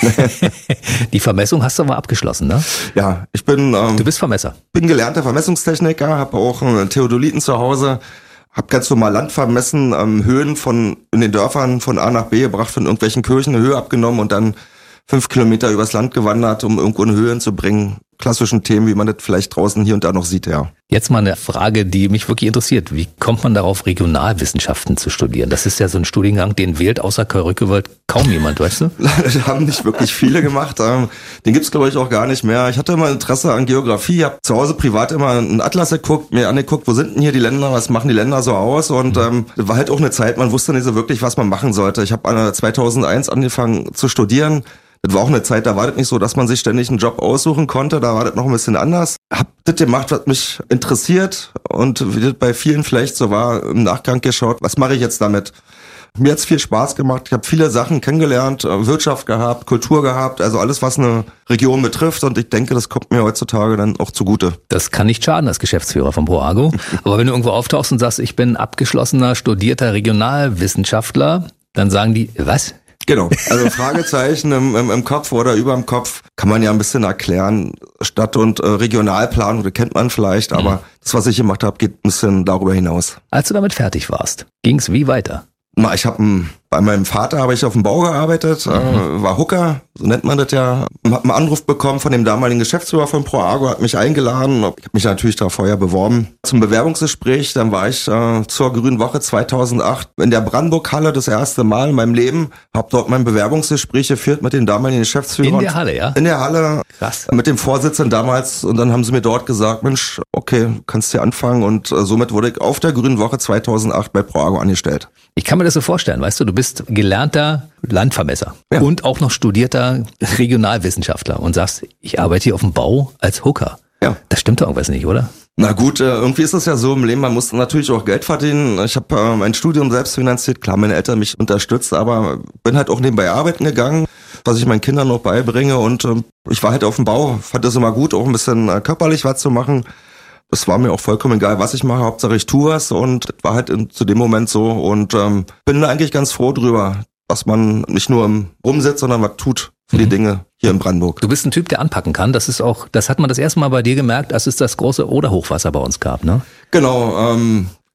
Die Vermessung hast du aber abgeschlossen, ne? Ja, ich bin... Ähm, du bist Vermesser. Bin gelernter Vermessungstechniker, habe auch einen Theodoliten zu Hause, habe ganz normal Land vermessen, ähm, Höhen von in den Dörfern von A nach B gebracht, von irgendwelchen Kirchen eine Höhe abgenommen und dann fünf Kilometer übers Land gewandert, um irgendwo eine Höhe zu bringen. Klassischen Themen, wie man das vielleicht draußen hier und da noch sieht, ja. Jetzt mal eine Frage, die mich wirklich interessiert. Wie kommt man darauf, Regionalwissenschaften zu studieren? Das ist ja so ein Studiengang, den wählt außer Kai Rückewold kaum jemand, weißt du? Das haben nicht wirklich viele gemacht. Den gibt's, glaube ich, auch gar nicht mehr. Ich hatte immer Interesse an Geografie, habe zu Hause privat immer einen Atlas geguckt, mir angeguckt, wo sind denn hier die Länder, was machen die Länder so aus? Und ähm, das war halt auch eine Zeit, man wusste nicht so wirklich, was man machen sollte. Ich habe zweitausendeins angefangen zu studieren. Das war auch eine Zeit, da war das nicht so, dass man sich ständig einen Job aussuchen konnte, da war das noch ein bisschen anders. Hab das gemacht, was mich interessiert und wie das bei vielen vielleicht so war, im Nachgang geschaut, was mache ich jetzt damit? Mir hat's viel Spaß gemacht, ich habe viele Sachen kennengelernt, Wirtschaft gehabt, Kultur gehabt, also alles, was eine Region betrifft und ich denke, das kommt mir heutzutage dann auch zugute. Das kann nicht schaden als Geschäftsführer von ProAgro, aber wenn du irgendwo auftauchst und sagst, ich bin abgeschlossener, studierter Regionalwissenschaftler, dann sagen die, was? Genau, also Fragezeichen im, im, im Kopf oder über dem Kopf kann man ja ein bisschen erklären. Stadt- und äh, Regionalplanung, das kennt man vielleicht, aber mhm. das, was ich gemacht habe, geht ein bisschen darüber hinaus. Als du damit fertig warst, ging's wie weiter? Na, ich habe bei meinem Vater habe ich auf dem Bau gearbeitet, mhm. äh, war Hooker, so nennt man das ja. Hab einen Anruf bekommen von dem damaligen Geschäftsführer von ProAgro, hat mich eingeladen. Ich habe mich natürlich da vorher beworben. Zum Bewerbungsgespräch, dann war ich äh, zur Grünen Woche zweitausendacht in der Brandenburg-Halle das erste Mal in meinem Leben. Habe dort mein Bewerbungsgespräch geführt mit den damaligen Geschäftsführern. In der Halle, ja? In der Halle. Krass. Mit dem Vorsitzenden damals. Und dann haben sie mir dort gesagt, Mensch, okay, kannst hier anfangen. Und äh, somit wurde ich auf der Grünen Woche zweitausendacht bei ProAgro angestellt. Ich kann mir das so vorstellen, weißt du, du bist gelernter Landvermesser ja. und auch noch studierter Regionalwissenschaftler und sagst, ich arbeite hier auf dem Bau als Hooker. Ja. Das stimmt doch irgendwas nicht, oder? Na gut, irgendwie ist es ja so im Leben, man muss natürlich auch Geld verdienen. Ich habe äh, mein Studium selbst finanziert, klar, meine Eltern mich unterstützt, aber bin halt auch nebenbei arbeiten gegangen, was ich meinen Kindern noch beibringe und äh, ich war halt auf dem Bau, fand das immer gut, auch ein bisschen äh, körperlich was zu machen. Das war mir auch vollkommen egal, was ich mache, Hauptsache ich tue was und das war halt in, zu dem Moment so und ähm, bin da eigentlich ganz froh drüber, dass man nicht nur im rumsitzt, sondern was tut für die Dinge hier in Brandenburg. Du bist ein Typ, der anpacken kann. Das ist auch, das hat man das erste Mal bei dir gemerkt, als es das große Oder-Hochwasser bei uns gab, ne? Genau, ähm,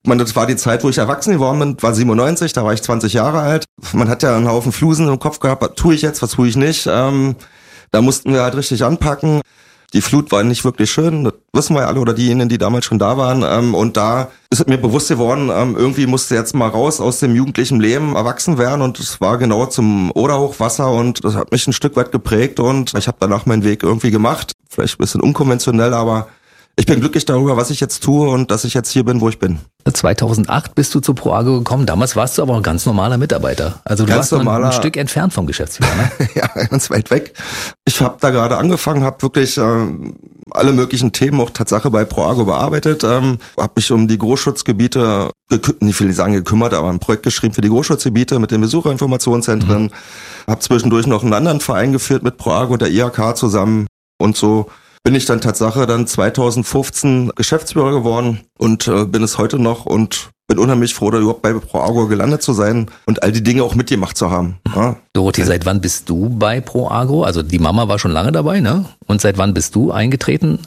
Ich meine, das war die Zeit, wo ich erwachsen geworden bin, war siebenundneunzig, da war ich zwanzig Jahre alt. Man hat ja einen Haufen Flusen im Kopf gehabt, was tue ich jetzt, was tue ich nicht. Ähm, da mussten wir halt richtig anpacken. Die Flut war nicht wirklich schön, das wissen wir ja alle, oder diejenigen, die damals schon da waren. Ähm, und da ist es mir bewusst geworden, ähm, irgendwie musste jetzt mal raus aus dem jugendlichen Leben, erwachsen werden. Und es war genau zum Oderhochwasser und das hat mich ein Stück weit geprägt. Und ich habe danach meinen Weg irgendwie gemacht. Vielleicht ein bisschen unkonventionell, aber ich bin glücklich darüber, was ich jetzt tue und dass ich jetzt hier bin, wo ich bin. zweitausendacht bist du zu ProAgro gekommen. Damals warst du aber ein ganz normaler Mitarbeiter. Also du Ganz warst normaler, ein Stück entfernt vom Geschäftsführer, ne? Ja, ganz weit weg. Ich habe da gerade angefangen, habe wirklich äh, alle möglichen Themen auch Tatsache bei ProAgro bearbeitet. Ähm, habe mich um die Großschutzgebiete, nicht will ich sagen gekümmert, aber ein Projekt geschrieben für die Großschutzgebiete mit den Besucherinformationszentren. Mhm. Habe zwischendurch noch einen anderen Verein geführt mit ProAgro und der I H K zusammen und so bin ich dann Tatsache dann zweitausendfünfzehn Geschäftsführer geworden und äh, bin es heute noch und bin unheimlich froh, da überhaupt bei ProAgro gelandet zu sein und all die Dinge auch mitgemacht zu haben. Ja. Dorothee, seit wann bist du bei ProAgro? Also die Mama war schon lange dabei, ne? Und seit wann bist du eingetreten?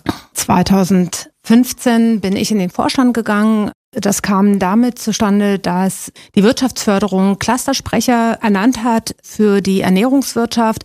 zweitausendfünfzehn bin ich in den Vorstand gegangen. Das kam damit zustande, dass die Wirtschaftsförderung Clustersprecher ernannt hat für die Ernährungswirtschaft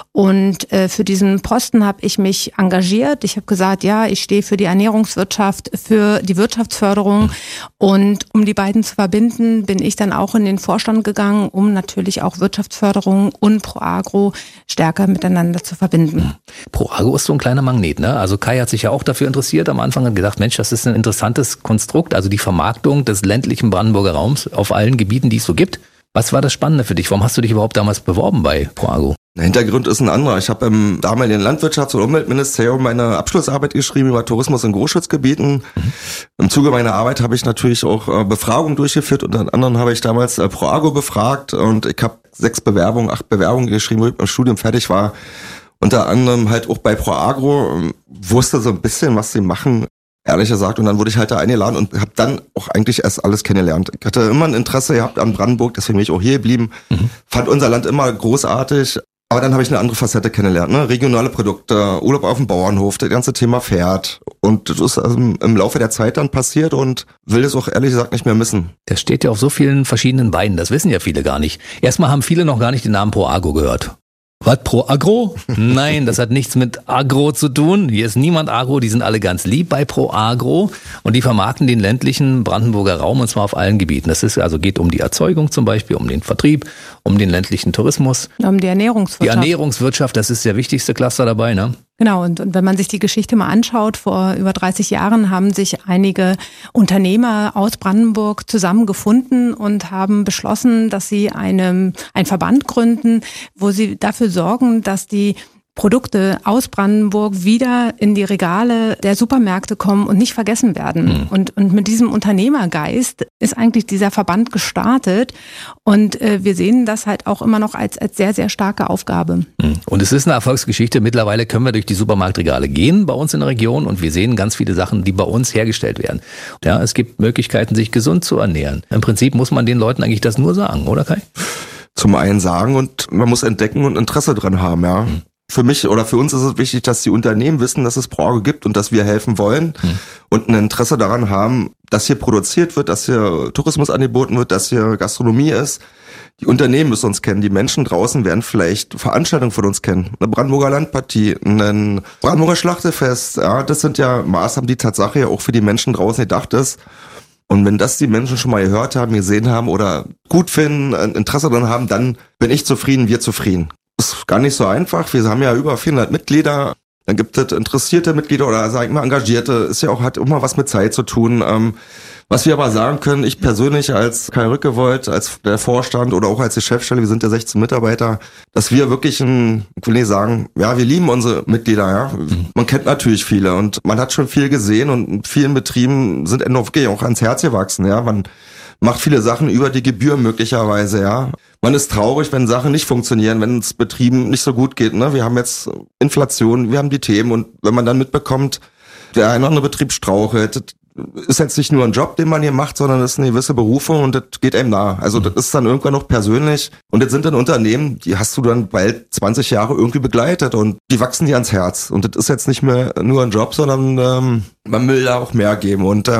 und äh, für diesen Posten habe ich mich engagiert. Ich habe gesagt, ja, ich stehe für die Ernährungswirtschaft, für die Wirtschaftsförderung und um die beiden zu verbinden, bin ich dann auch in den Vorstand gegangen, um natürlich auch Wirtschaftsförderung und ProAgro stärker miteinander zu verbinden. ProAgro ist so ein kleiner Magnet, ne? Also Kai hat sich ja auch dafür interessiert am Anfang und gedacht, Mensch, das ist ein interessantes Konstrukt, also die Vermarktung des ländlichen Brandenburger Raums auf allen Gebieten, die es so gibt. Was war das Spannende für dich? Warum hast du dich überhaupt damals beworben bei ProAgro? Der Hintergrund ist ein anderer. Ich habe im damaligen Landwirtschafts- und Umweltministerium meine Abschlussarbeit geschrieben über Tourismus in Großschutzgebieten. Mhm. Im Zuge meiner Arbeit habe ich natürlich auch äh, Befragungen durchgeführt. Unter anderem habe ich damals äh, ProAgro befragt und ich habe sechs Bewerbungen, acht Bewerbungen geschrieben, wo ich beim Studium fertig war. Unter anderem halt auch bei ProAgro, äh, wusste so ein bisschen, was sie machen. Ehrlich gesagt, und dann wurde ich halt da eingeladen und habe dann auch eigentlich erst alles kennengelernt. Ich hatte immer ein Interesse gehabt an Brandenburg, deswegen bin ich auch hier geblieben. Mhm. Fand unser Land immer großartig, aber dann habe ich eine andere Facette kennengelernt, ne? Regionale Produkte, Urlaub auf dem Bauernhof, das ganze Thema Pferd. Und das ist also im Laufe der Zeit dann passiert und will es auch ehrlich gesagt nicht mehr missen. Das steht ja auf so vielen verschiedenen Beinen, das wissen ja viele gar nicht. Erstmal haben viele noch gar nicht den Namen ProAgro gehört. Was, ProAgro? Nein, das hat nichts mit Agro zu tun. Hier ist niemand Agro, die sind alle ganz lieb bei ProAgro und die vermarkten den ländlichen Brandenburger Raum und zwar auf allen Gebieten. Das ist also geht um die Erzeugung zum Beispiel, um den Vertrieb, um den ländlichen Tourismus. Um die Ernährungswirtschaft. Die Ernährungswirtschaft, das ist der wichtigste Cluster dabei, ne? Genau, und, und wenn man sich die Geschichte mal anschaut, vor über dreißig Jahren haben sich einige Unternehmer aus Brandenburg zusammengefunden und haben beschlossen, dass sie eine, einen Verband gründen, wo sie dafür sorgen, dass die Produkte aus Brandenburg wieder in die Regale der Supermärkte kommen und nicht vergessen werden. Mhm. Und, und mit diesem Unternehmergeist ist eigentlich dieser Verband gestartet und äh, wir sehen das halt auch immer noch als, als sehr, sehr starke Aufgabe. Mhm. Und es ist eine Erfolgsgeschichte. Mittlerweile können wir durch die Supermarktregale gehen bei uns in der Region und wir sehen ganz viele Sachen, die bei uns hergestellt werden. Ja, es gibt Möglichkeiten, sich gesund zu ernähren. Im Prinzip muss man den Leuten eigentlich das nur sagen, oder Kai? Zum einen sagen und man muss entdecken und Interesse dran haben, ja. Mhm. Für mich oder für uns ist es wichtig, dass die Unternehmen wissen, dass es ProAgro gibt und dass wir helfen wollen hm. und ein Interesse daran haben, dass hier produziert wird, dass hier Tourismus angeboten wird, dass hier Gastronomie ist. Die Unternehmen müssen uns kennen, die Menschen draußen werden vielleicht Veranstaltungen von uns kennen. Eine Brandenburger Landpartie, ein Brandenburger Schlachtefest, ja, das sind ja Maßnahmen, die Tatsache ja auch für die Menschen draußen gedacht ist. Und wenn das die Menschen schon mal gehört haben, gesehen haben oder gut finden, ein Interesse daran haben, dann bin ich zufrieden, wir zufrieden. Das ist gar nicht so einfach. Wir haben ja über vierhundert Mitglieder. Dann gibt es interessierte Mitglieder oder sag ich mal Engagierte. Ist ja auch, hat immer was mit Zeit zu tun. Ähm, was wir aber sagen können, ich persönlich als Kai Rückewold, als der Vorstand oder auch als die Chefstelle, wir sind ja sechzehn Mitarbeiter, dass wir wirklich ein, ich will nicht sagen, ja, wir lieben unsere Mitglieder, ja. Mhm. Man kennt natürlich viele und man hat schon viel gesehen und in vielen Betrieben sind wirklich auch ans Herz gewachsen, ja. Man macht viele Sachen über die Gebühr möglicherweise, ja. Man ist traurig, wenn Sachen nicht funktionieren, wenn es Betrieben nicht so gut geht, ne? Wir haben jetzt Inflation, wir haben die Themen und wenn man dann mitbekommt, der eine oder andere Betrieb strauchelt, ist jetzt nicht nur ein Job, den man hier macht, sondern das ist eine gewisse Berufung und das geht einem nah. Also das ist dann irgendwann noch persönlich und das sind dann Unternehmen, die hast du dann bald zwanzig Jahre irgendwie begleitet und die wachsen dir ans Herz und das ist jetzt nicht mehr nur ein Job, sondern ähm, man will da auch mehr geben und ähm,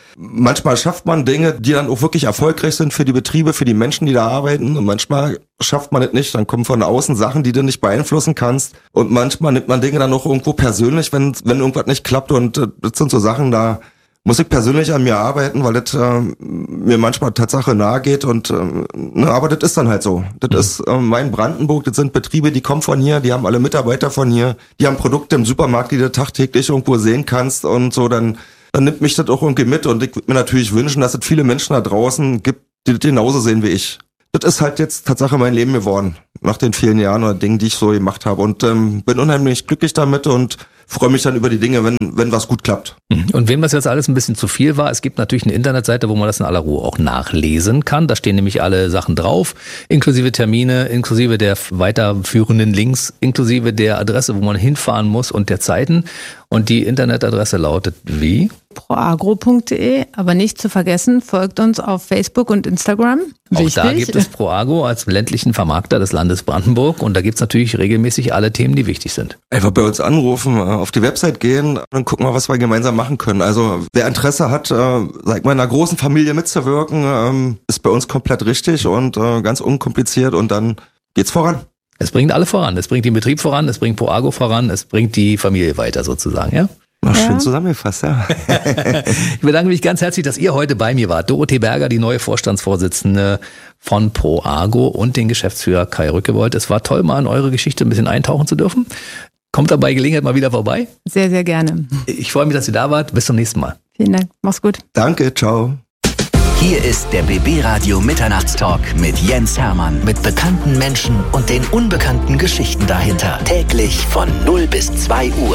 manchmal schafft man Dinge, die dann auch wirklich erfolgreich sind für die Betriebe, für die Menschen, die da arbeiten. Und manchmal schafft man es nicht. Dann kommen von außen Sachen, die du nicht beeinflussen kannst. Und manchmal nimmt man Dinge dann auch irgendwo persönlich, wenn, wenn irgendwas nicht klappt. Und äh, das sind so Sachen, da muss ich persönlich an mir arbeiten, weil das äh, mir manchmal Tatsache nahe geht. Und, äh, ne, aber das ist dann halt so. Das mhm. ist äh, mein Brandenburg. Das sind Betriebe, die kommen von hier. Die haben alle Mitarbeiter von hier. Die haben Produkte im Supermarkt, die du tagtäglich irgendwo sehen kannst. Und so, dann dann nimmt mich das auch irgendwie mit. Und ich würde mir natürlich wünschen, dass es viele Menschen da draußen gibt, die das genauso sehen wie ich. Das ist halt jetzt Tatsache mein Leben geworden, nach den vielen Jahren oder Dingen, die ich so gemacht habe. Und ähm, bin unheimlich glücklich damit und freue mich dann über die Dinge, wenn wenn was gut klappt. Und wem das jetzt alles ein bisschen zu viel war, es gibt natürlich eine Internetseite, wo man das in aller Ruhe auch nachlesen kann. Da stehen nämlich alle Sachen drauf, inklusive Termine, inklusive der weiterführenden Links, inklusive der Adresse, wo man hinfahren muss und der Zeiten. Und die Internetadresse lautet wie? proagro punkt de, aber nicht zu vergessen, folgt uns auf Facebook und Instagram. Wichtig. Auch da gibt es Proagro als ländlichen Vermarkter des Landes Brandenburg und da gibt es natürlich regelmäßig alle Themen, die wichtig sind. Einfach bei uns anrufen, auf die Website gehen und gucken mal, was wir gemeinsam machen können. Also wer Interesse hat, sag mal, in einer großen Familie mitzuwirken, ist bei uns komplett richtig und ganz unkompliziert und dann geht's voran. Es bringt alle voran. Es bringt den Betrieb voran, es bringt Proagro voran, es bringt die Familie weiter sozusagen, ja? Ach, schön ja. zusammengefasst, ja. Ich bedanke mich ganz herzlich, dass ihr heute bei mir wart. Dorothee Berger, die neue Vorstandsvorsitzende von Proagro und den Geschäftsführer Kai Rückewold. Es war toll, mal in eure Geschichte ein bisschen eintauchen zu dürfen. Kommt dabei Gelegenheit mal wieder vorbei. Sehr, sehr gerne. Ich freue mich, dass ihr da wart. Bis zum nächsten Mal. Vielen Dank. Mach's gut. Danke, ciao. Hier ist der B B Radio Mitternachtstalk mit Jens Hermann. Mit bekannten Menschen und den unbekannten Geschichten dahinter. Täglich von null bis zwei Uhr.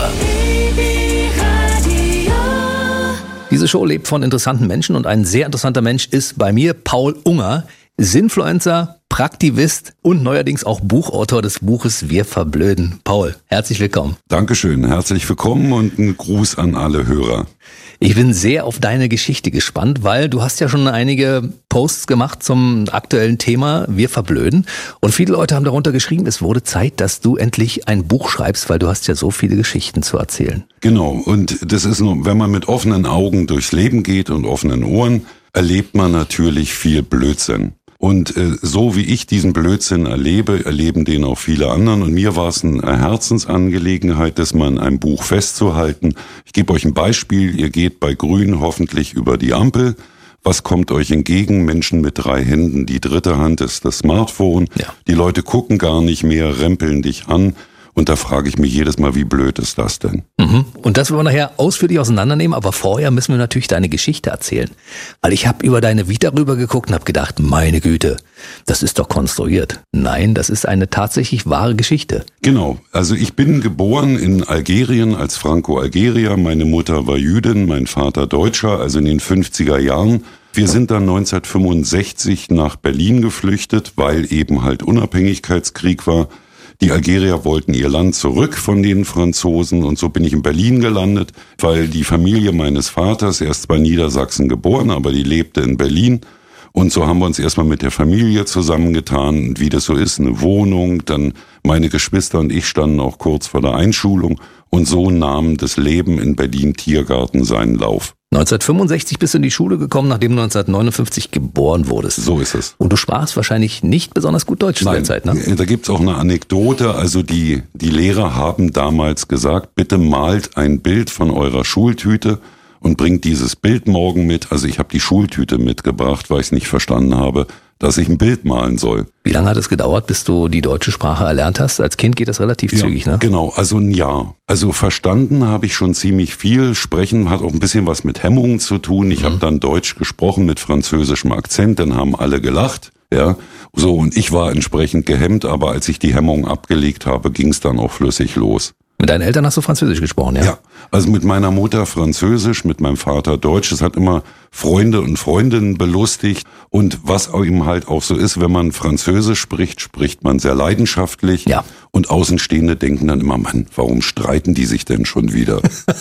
Diese Show lebt von interessanten Menschen und ein sehr interessanter Mensch ist bei mir Paul Unger, Sinfluencer, Praktivist und neuerdings auch Buchautor des Buches Wir verblöden. Paul, herzlich willkommen. Dankeschön, herzlich willkommen und einen Gruß an alle Hörer. Ich bin sehr auf deine Geschichte gespannt, weil du hast ja schon einige Posts gemacht zum aktuellen Thema Wir verblöden und viele Leute haben darunter geschrieben, es wurde Zeit, dass du endlich ein Buch schreibst, weil du hast ja so viele Geschichten zu erzählen. Genau, und das ist nur, wenn man mit offenen Augen durchs Leben geht und offenen Ohren, erlebt man natürlich viel Blödsinn. Und äh, so wie ich diesen Blödsinn erlebe, erleben den auch viele anderen. Und mir war es eine Herzensangelegenheit, das mal in einem Buch festzuhalten. Ich gebe euch ein Beispiel. Ihr geht bei Grün hoffentlich über die Ampel. Was kommt euch entgegen? Menschen mit drei Händen. Die dritte Hand ist das Smartphone. Ja. Die Leute gucken gar nicht mehr, rempeln dich an. Und da frage ich mich jedes Mal, wie blöd ist das denn? Mhm. Und das wollen wir nachher ausführlich auseinandernehmen, aber vorher müssen wir natürlich deine Geschichte erzählen. Weil ich habe über deine Vita rübergeguckt und habe gedacht, meine Güte, das ist doch konstruiert. Nein, das ist eine tatsächlich wahre Geschichte. Genau, also ich bin geboren in Algerien als Franco-Algerier. Meine Mutter war Jüdin, mein Vater Deutscher, also in den fünfziger Jahren. Wir sind dann neunzehnhundertfünfundsechzig nach Berlin geflüchtet, weil eben halt Unabhängigkeitskrieg war. Die Algerier wollten ihr Land zurück von den Franzosen und so bin ich in Berlin gelandet, weil die Familie meines Vaters, er ist zwar in Niedersachsen geboren, aber die lebte in Berlin und so haben wir uns erstmal mit der Familie zusammengetan, wie das so ist, eine Wohnung, dann meine Geschwister und ich standen auch kurz vor der Einschulung und so nahm das Leben in Berlin-Tiergarten seinen Lauf. neunzehnhundertfünfundsechzig bist du in die Schule gekommen, nachdem du neunzehnhundertneunundfünfzig geboren wurdest. So ist es. Und du sprachst wahrscheinlich nicht besonders gut Deutsch zu der Zeit, ne? Da gibt's auch eine Anekdote. Also die, die Lehrer haben damals gesagt, bitte malt ein Bild von eurer Schultüte und bringt dieses Bild morgen mit. Also ich habe die Schultüte mitgebracht, weil ich es nicht verstanden habe, dass ich ein Bild malen soll. Wie lange hat es gedauert, bis du die deutsche Sprache erlernt hast? Als Kind geht das relativ ja, zügig, ne? Genau, also ein Jahr. Also verstanden habe ich schon ziemlich viel. Sprechen hat auch ein bisschen was mit Hemmungen zu tun. Ich mhm. habe dann Deutsch gesprochen mit französischem Akzent, dann haben alle gelacht. Ja, so und ich war entsprechend gehemmt, aber als ich die Hemmung abgelegt habe, ging es dann auch flüssig los. Mit deinen Eltern hast du Französisch gesprochen, ja? Ja, also mit meiner Mutter Französisch, mit meinem Vater Deutsch. Es hat immer Freunde und Freundinnen belustigt. Und was eben halt auch so ist, wenn man Französisch spricht, spricht man sehr leidenschaftlich. Ja. Und Außenstehende denken dann immer, Mann, warum streiten die sich denn schon wieder?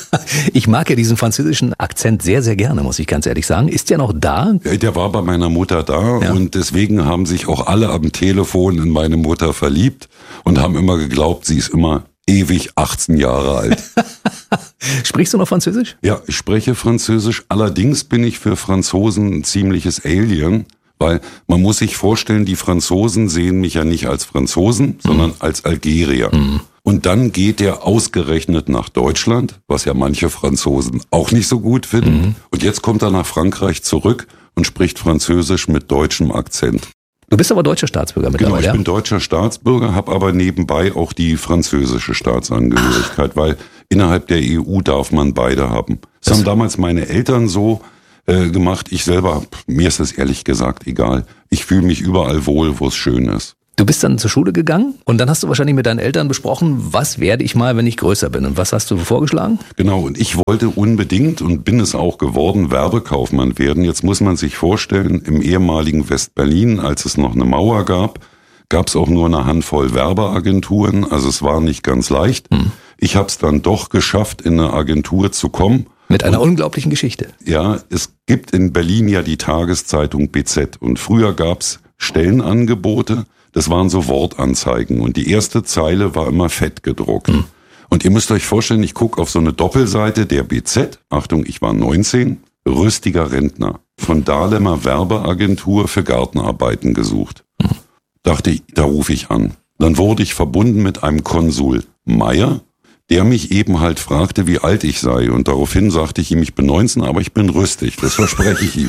Ich mag ja diesen französischen Akzent sehr, sehr gerne, muss ich ganz ehrlich sagen. Ist der noch da? Der war bei meiner Mutter da ja. Und deswegen haben sich auch alle am Telefon in meine Mutter verliebt und haben immer geglaubt, sie ist immer ewig achtzehn Jahre alt. Sprichst du noch Französisch? Ja, ich spreche Französisch. Allerdings bin ich für Franzosen ein ziemliches Alien, weil man muss sich vorstellen, die Franzosen sehen mich ja nicht als Franzosen, mhm. sondern als Algerier. Mhm. Und dann geht er ausgerechnet nach Deutschland, was ja manche Franzosen auch nicht so gut finden. Mhm. Und jetzt kommt er nach Frankreich zurück und spricht Französisch mit deutschem Akzent. Du bist aber deutscher Staatsbürger mittlerweile. Genau, ich bin deutscher Staatsbürger, habe aber nebenbei auch die französische Staatsangehörigkeit, Ach. weil innerhalb der E U darf man beide haben. Das, das haben damals meine Eltern so äh, gemacht. Ich selber, mir ist es ehrlich gesagt egal. Ich fühle mich überall wohl, wo es schön ist. Du bist dann zur Schule gegangen und dann hast du wahrscheinlich mit deinen Eltern besprochen, was werde ich mal, wenn ich größer bin, und was hast du vorgeschlagen? Genau, und ich wollte unbedingt und bin es auch geworden, Werbekaufmann werden. Jetzt muss man sich vorstellen, im ehemaligen West-Berlin, als es noch eine Mauer gab, gab es auch nur eine Handvoll Werbeagenturen, also es war nicht ganz leicht. Hm. Ich habe es dann doch geschafft, in eine Agentur zu kommen. Mit einer und, unglaublichen Geschichte. Ja, es gibt in Berlin ja die Tageszeitung B Z und früher gab es Stellenangebote. Das waren so Wortanzeigen und die erste Zeile war immer fett gedruckt. Hm. Und ihr müsst euch vorstellen, ich gucke auf so eine Doppelseite der B Z, Achtung, ich war neunzehn, rüstiger Rentner, von Dahlemer Werbeagentur für Gartenarbeiten gesucht. Hm. Dachte ich, da rufe ich an. Dann wurde ich verbunden mit einem Konsul Meier, der mich eben halt fragte, wie alt ich sei. Und daraufhin sagte ich ihm, ich bin neunzehn, aber ich bin rüstig, das verspreche ich ihm.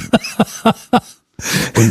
Und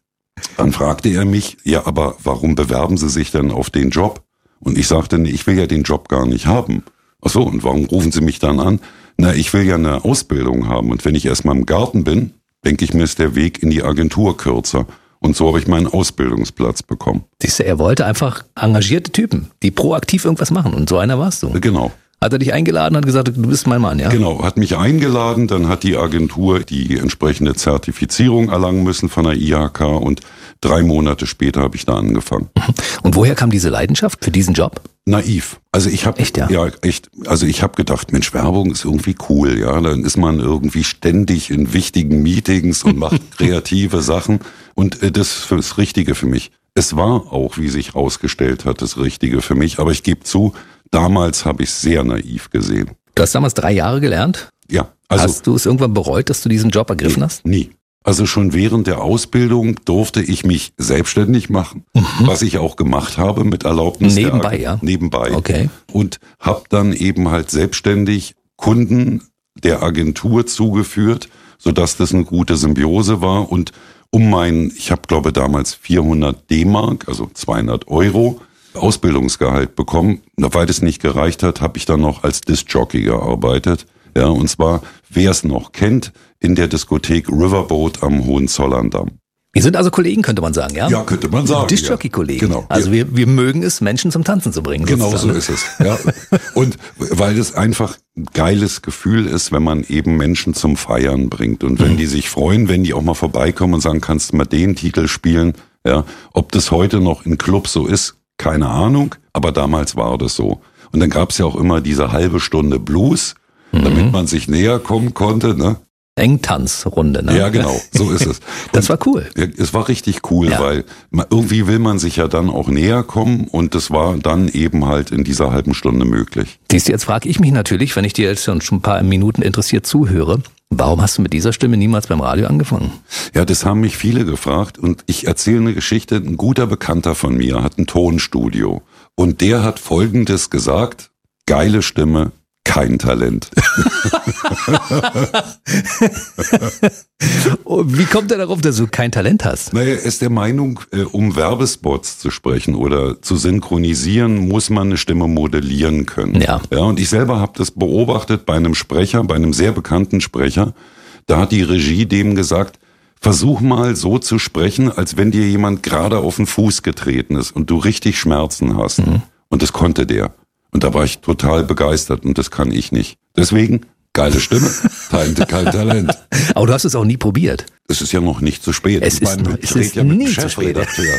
dann fragte er mich, ja, aber warum bewerben Sie sich denn auf den Job? Und ich sagte, nee, ich will ja den Job gar nicht haben. Ach so, und warum rufen Sie mich dann an? Na, ich will ja eine Ausbildung haben. Und wenn ich erstmal im Garten bin, denke ich mir, ist der Weg in die Agentur kürzer. Und so habe ich meinen Ausbildungsplatz bekommen. Siehst du, er wollte einfach engagierte Typen, die proaktiv irgendwas machen. Und so einer warst du. Genau. Hat er dich eingeladen, hat gesagt, du bist mein Mann, ja? Genau, hat mich eingeladen, dann hat die Agentur die entsprechende Zertifizierung erlangen müssen von der I H K und drei Monate später habe ich da angefangen. Und woher kam diese Leidenschaft für diesen Job? Naiv. Also ich habe echt, ja? ja echt, also ich habe gedacht, Mensch, Werbung ist irgendwie cool, ja, dann ist man irgendwie ständig in wichtigen Meetings und macht kreative Sachen und äh, das ist das Richtige für mich. Es war auch, wie sich herausgestellt hat, das Richtige für mich, aber ich gebe zu, damals habe ich es sehr naiv gesehen. Du hast damals drei Jahre gelernt? Ja. Also, hast du es irgendwann bereut, dass du diesen Job ergriffen nie, hast? Nie. Also schon während der Ausbildung durfte ich mich selbstständig machen, mhm. was ich auch gemacht habe mit Erlaubnis. Nebenbei, der, ja? Nebenbei. Okay. Und habe dann eben halt selbstständig Kunden der Agentur zugeführt, sodass das eine gute Symbiose war. Und um mein, ich habe glaube damals vierhundert D-Mark, also zweihundert Euro, Ausbildungsgehalt bekommen. Weil es nicht gereicht hat, habe ich dann noch als Disc-Jockey gearbeitet. Ja, und zwar, wer es noch kennt, in der Diskothek Riverboat am Hohenzollerndamm. Wir sind also Kollegen, könnte man sagen, ja? Ja, könnte man sagen. Disc-Jockey-Kollegen. Ja. Genau. Also wir, wir mögen es, Menschen zum Tanzen zu bringen. Genau sozusagen. so ist es. Ja. Und weil es einfach ein geiles Gefühl ist, wenn man eben Menschen zum Feiern bringt. Und wenn mhm. die sich freuen, wenn die auch mal vorbeikommen und sagen, kannst du mal den Titel spielen? Ja. Ob das heute noch in Clubs so ist, keine Ahnung. Aber damals war das so. Und dann gab es ja auch immer diese halbe Stunde Blues, mhm. damit man sich näher kommen konnte, ne? Engtanzrunde, ne? Ja, genau, so ist es. Das war cool. Es war richtig cool, ja. weil man, irgendwie will man sich ja dann auch näher kommen und das war dann eben halt in dieser halben Stunde möglich. Siehst du, jetzt frage ich mich natürlich, wenn ich dir jetzt schon ein paar Minuten interessiert zuhöre, warum hast du mit dieser Stimme niemals beim Radio angefangen? Ja, das haben mich viele gefragt und ich erzähle eine Geschichte. Ein guter Bekannter von mir hat ein Tonstudio und der hat Folgendes gesagt: geile Stimme, kein Talent. Wie kommt er darauf, dass du kein Talent hast? Naja, er ist der Meinung, um Werbespots zu sprechen oder zu synchronisieren, muss man eine Stimme modellieren können. Ja. Ja, und ich selber habe das beobachtet bei einem Sprecher, bei einem sehr bekannten Sprecher. Da hat die Regie dem gesagt, versuch mal so zu sprechen, als wenn dir jemand gerade auf den Fuß getreten ist und du richtig Schmerzen hast. Mhm. Und das konnte der. Und da war ich total begeistert und das kann ich nicht. Deswegen, geile Stimme, kein, kein Talent. Aber du hast es auch nie probiert. Es ist ja noch nicht zu spät. Es ist, noch, es ist ja nie zu spät.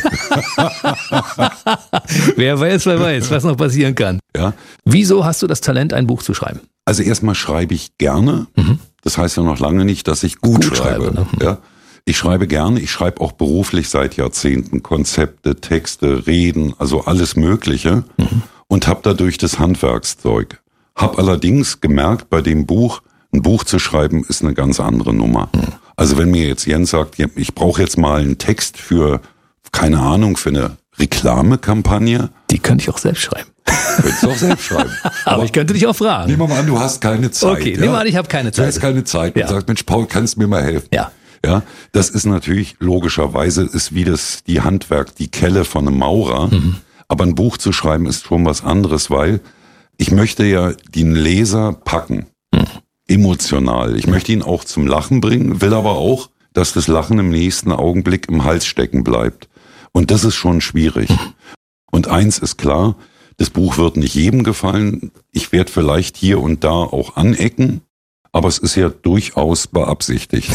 Wer weiß, wer weiß, was noch passieren kann. Ja. Wieso hast du das Talent, ein Buch zu schreiben? Also erstmal schreibe ich gerne. Mhm. Das heißt ja noch lange nicht, dass ich gut, gut schreibe. schreibe ne? Ja. Ich schreibe gerne, ich schreibe auch beruflich seit Jahrzehnten Konzepte, Texte, Reden, also alles Mögliche. Mhm. Und habe dadurch das Handwerkszeug. Hab allerdings gemerkt, bei dem Buch, ein Buch zu schreiben, ist eine ganz andere Nummer. Also wenn mir jetzt Jens sagt, ich brauche jetzt mal einen Text für, keine Ahnung, für eine Reklamekampagne. Die könnte ich auch selbst schreiben. Könntest du auch selbst schreiben. Aber, Aber ich könnte dich auch fragen. Nehmen wir mal an, du hast keine Zeit. Okay, ja? nehmen wir an, ich habe keine Zeit. Du hast keine Zeit. Ja. Und sagst, Mensch, Paul, kannst du mir mal helfen? Ja. Ja, das ist natürlich logischerweise, ist wie das, die Handwerk, die Kelle von einem Maurer. Mhm. Aber ein Buch zu schreiben ist schon was anderes, weil ich möchte ja den Leser packen. Mhm. Emotional. Ich möchte ihn auch zum Lachen bringen, will aber auch, dass das Lachen im nächsten Augenblick im Hals stecken bleibt. Und das ist schon schwierig. Mhm. Und eins ist klar, das Buch wird nicht jedem gefallen. Ich werde vielleicht hier und da auch anecken. Aber es ist ja durchaus beabsichtigt.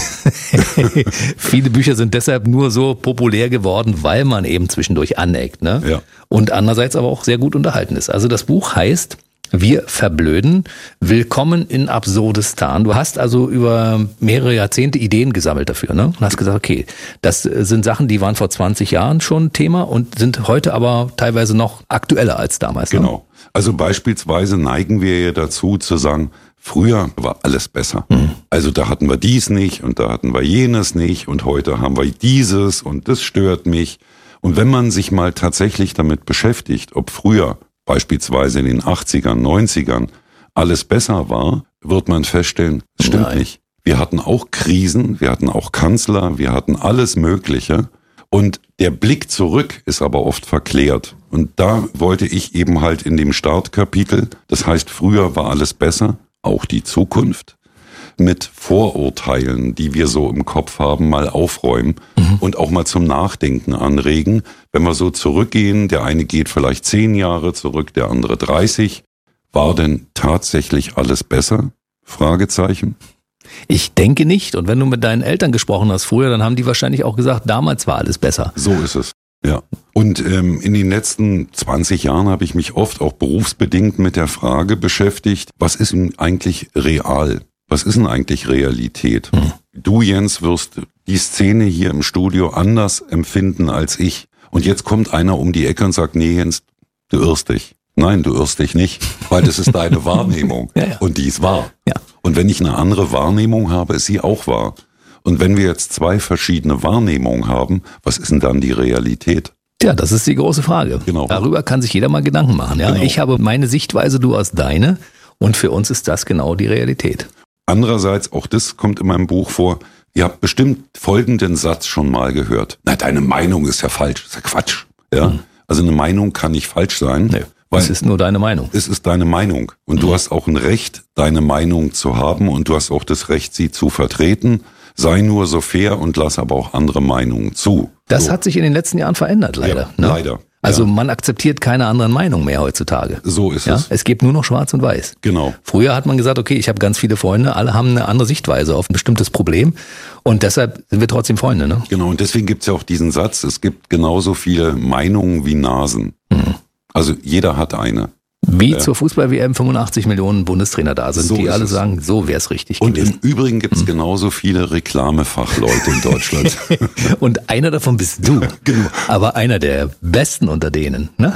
Viele Bücher sind deshalb nur so populär geworden, weil man eben zwischendurch aneckt, ne? Ja. Und andererseits aber auch sehr gut unterhalten ist. Also das Buch heißt Wir verblöden. Willkommen in Absurdistan. Du hast also über mehrere Jahrzehnte Ideen gesammelt dafür, ne? Und hast gesagt, okay, das sind Sachen, die waren vor zwanzig Jahren schon Thema und sind heute aber teilweise noch aktueller als damals. Genau. Ne? Also beispielsweise neigen wir ja dazu zu sagen, früher war alles besser. Mhm. Also da hatten wir dies nicht und da hatten wir jenes nicht und heute haben wir dieses und das stört mich. Und wenn man sich mal tatsächlich damit beschäftigt, ob früher beispielsweise in den achtzigern, neunzigern alles besser war, wird man feststellen, es stimmt Nein. nicht. Wir hatten auch Krisen, wir hatten auch Kanzler, wir hatten alles Mögliche. Und der Blick zurück ist aber oft verklärt. Und da wollte ich eben halt in dem Startkapitel, das heißt, früher war alles besser, auch die Zukunft, mit Vorurteilen, die wir so im Kopf haben, mal aufräumen mhm. und auch mal zum Nachdenken anregen. Wenn wir so zurückgehen, der eine geht vielleicht zehn Jahre zurück, der andere dreißig. War denn tatsächlich alles besser? Fragezeichen. Ich denke nicht. Und wenn du mit deinen Eltern gesprochen hast früher, dann haben die wahrscheinlich auch gesagt, damals war alles besser. So ist es. Ja. Und ähm, in den letzten zwanzig Jahren habe ich mich oft auch berufsbedingt mit der Frage beschäftigt, was ist denn eigentlich real? Was ist denn eigentlich Realität? Hm. Du, Jens, wirst die Szene hier im Studio anders empfinden als ich. Und jetzt kommt einer um die Ecke und sagt, nee, Jens, du irrst dich. Nein, du irrst dich nicht, weil das ist deine Wahrnehmung. Ja, ja. Und die ist wahr. Ja. Und wenn ich eine andere Wahrnehmung habe, ist sie auch wahr. Und wenn wir jetzt zwei verschiedene Wahrnehmungen haben, was ist denn dann die Realität? Tja, das ist die große Frage. Genau. Darüber kann sich jeder mal Gedanken machen. Ja? Genau. Ich habe meine Sichtweise, du hast deine. Und für uns ist das genau die Realität. Andererseits, auch das kommt in meinem Buch vor, ihr habt bestimmt folgenden Satz schon mal gehört. Na, deine Meinung ist ja falsch. Das ist ja Quatsch. Ja? Mhm. Also eine Meinung kann nicht falsch sein. Nee, weil es ist nur deine Meinung. Es ist deine Meinung. Und mhm. du hast auch ein Recht, deine Meinung zu haben. Und du hast auch das Recht, sie zu vertreten. Sei nur so fair und lass aber auch andere Meinungen zu. Das so. hat sich in den letzten Jahren verändert, leider. Ja, ne? Leider. Also ja. man akzeptiert keine anderen Meinungen mehr heutzutage. So ist ja? es. Es gibt nur noch schwarz und weiß. Genau. Früher hat man gesagt, okay, ich habe ganz viele Freunde, alle haben eine andere Sichtweise auf ein bestimmtes Problem und deshalb sind wir trotzdem Freunde. Ne? Genau, und deswegen gibt es ja auch diesen Satz, es gibt genauso viele Meinungen wie Nasen. Mhm. Also jeder hat eine. Wie ja. zur Fußball-W M fünfundachtzig Millionen Bundestrainer da sind, so die alle es. sagen, so wäre es richtig und gewesen. Und im Übrigen gibt es mhm. genauso viele Reklamefachleute in Deutschland. Und einer davon bist du. Genau. Aber einer der Besten unter denen. Ne?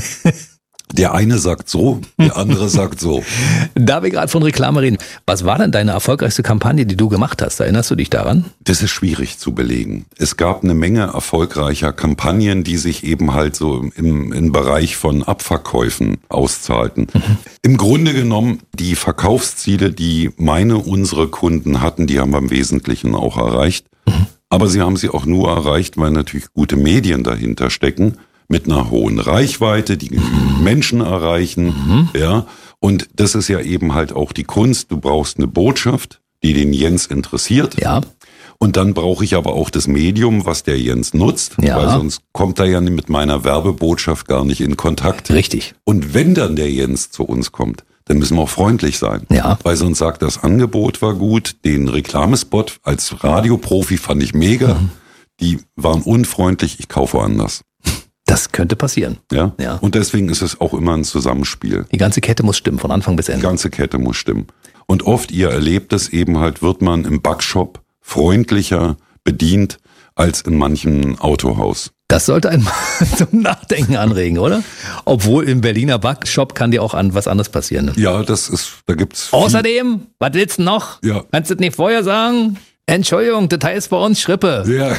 Der eine sagt so, der andere sagt so. Da wir gerade von Reklame reden, was war denn deine erfolgreichste Kampagne, die du gemacht hast? Erinnerst du dich daran? Das ist schwierig zu belegen. Es gab eine Menge erfolgreicher Kampagnen, die sich eben halt so im, im Bereich von Abverkäufen auszahlten. Mhm. Im Grunde genommen, die Verkaufsziele, die meine, unsere Kunden hatten, die haben wir im Wesentlichen auch erreicht. Mhm. Aber sie haben sie auch nur erreicht, weil natürlich gute Medien dahinter stecken. Mit einer hohen Reichweite, die genügend Menschen erreichen, mhm. ja. Und das ist ja eben halt auch die Kunst. Du brauchst eine Botschaft, die den Jens interessiert. Ja. Und dann brauche ich aber auch das Medium, was der Jens nutzt, ja. weil sonst kommt er ja mit meiner Werbebotschaft gar nicht in Kontakt. Richtig. Und wenn dann der Jens zu uns kommt, dann müssen wir auch freundlich sein. Ja. Weil sonst sagt, das Angebot war gut, den Reklamespot als Radioprofi fand ich mega. Mhm. Die waren unfreundlich, ich kaufe woanders. Das könnte passieren. Ja? Ja. Und deswegen ist es auch immer ein Zusammenspiel. Die ganze Kette muss stimmen, von Anfang bis Ende. Die ganze Kette muss stimmen. Und oft, ihr erlebt es eben halt, wird man im Backshop freundlicher bedient als in manchem Autohaus. Das sollte einen mal zum Nachdenken anregen, oder? Obwohl im Berliner Backshop kann dir auch an was anderes passieren. Ne? Ja, das ist, da gibt's. Außerdem, was willst du noch? Ja. Kannst du das nicht vorher sagen? Entschuldigung, das heißt bei uns Schrippe. Ja.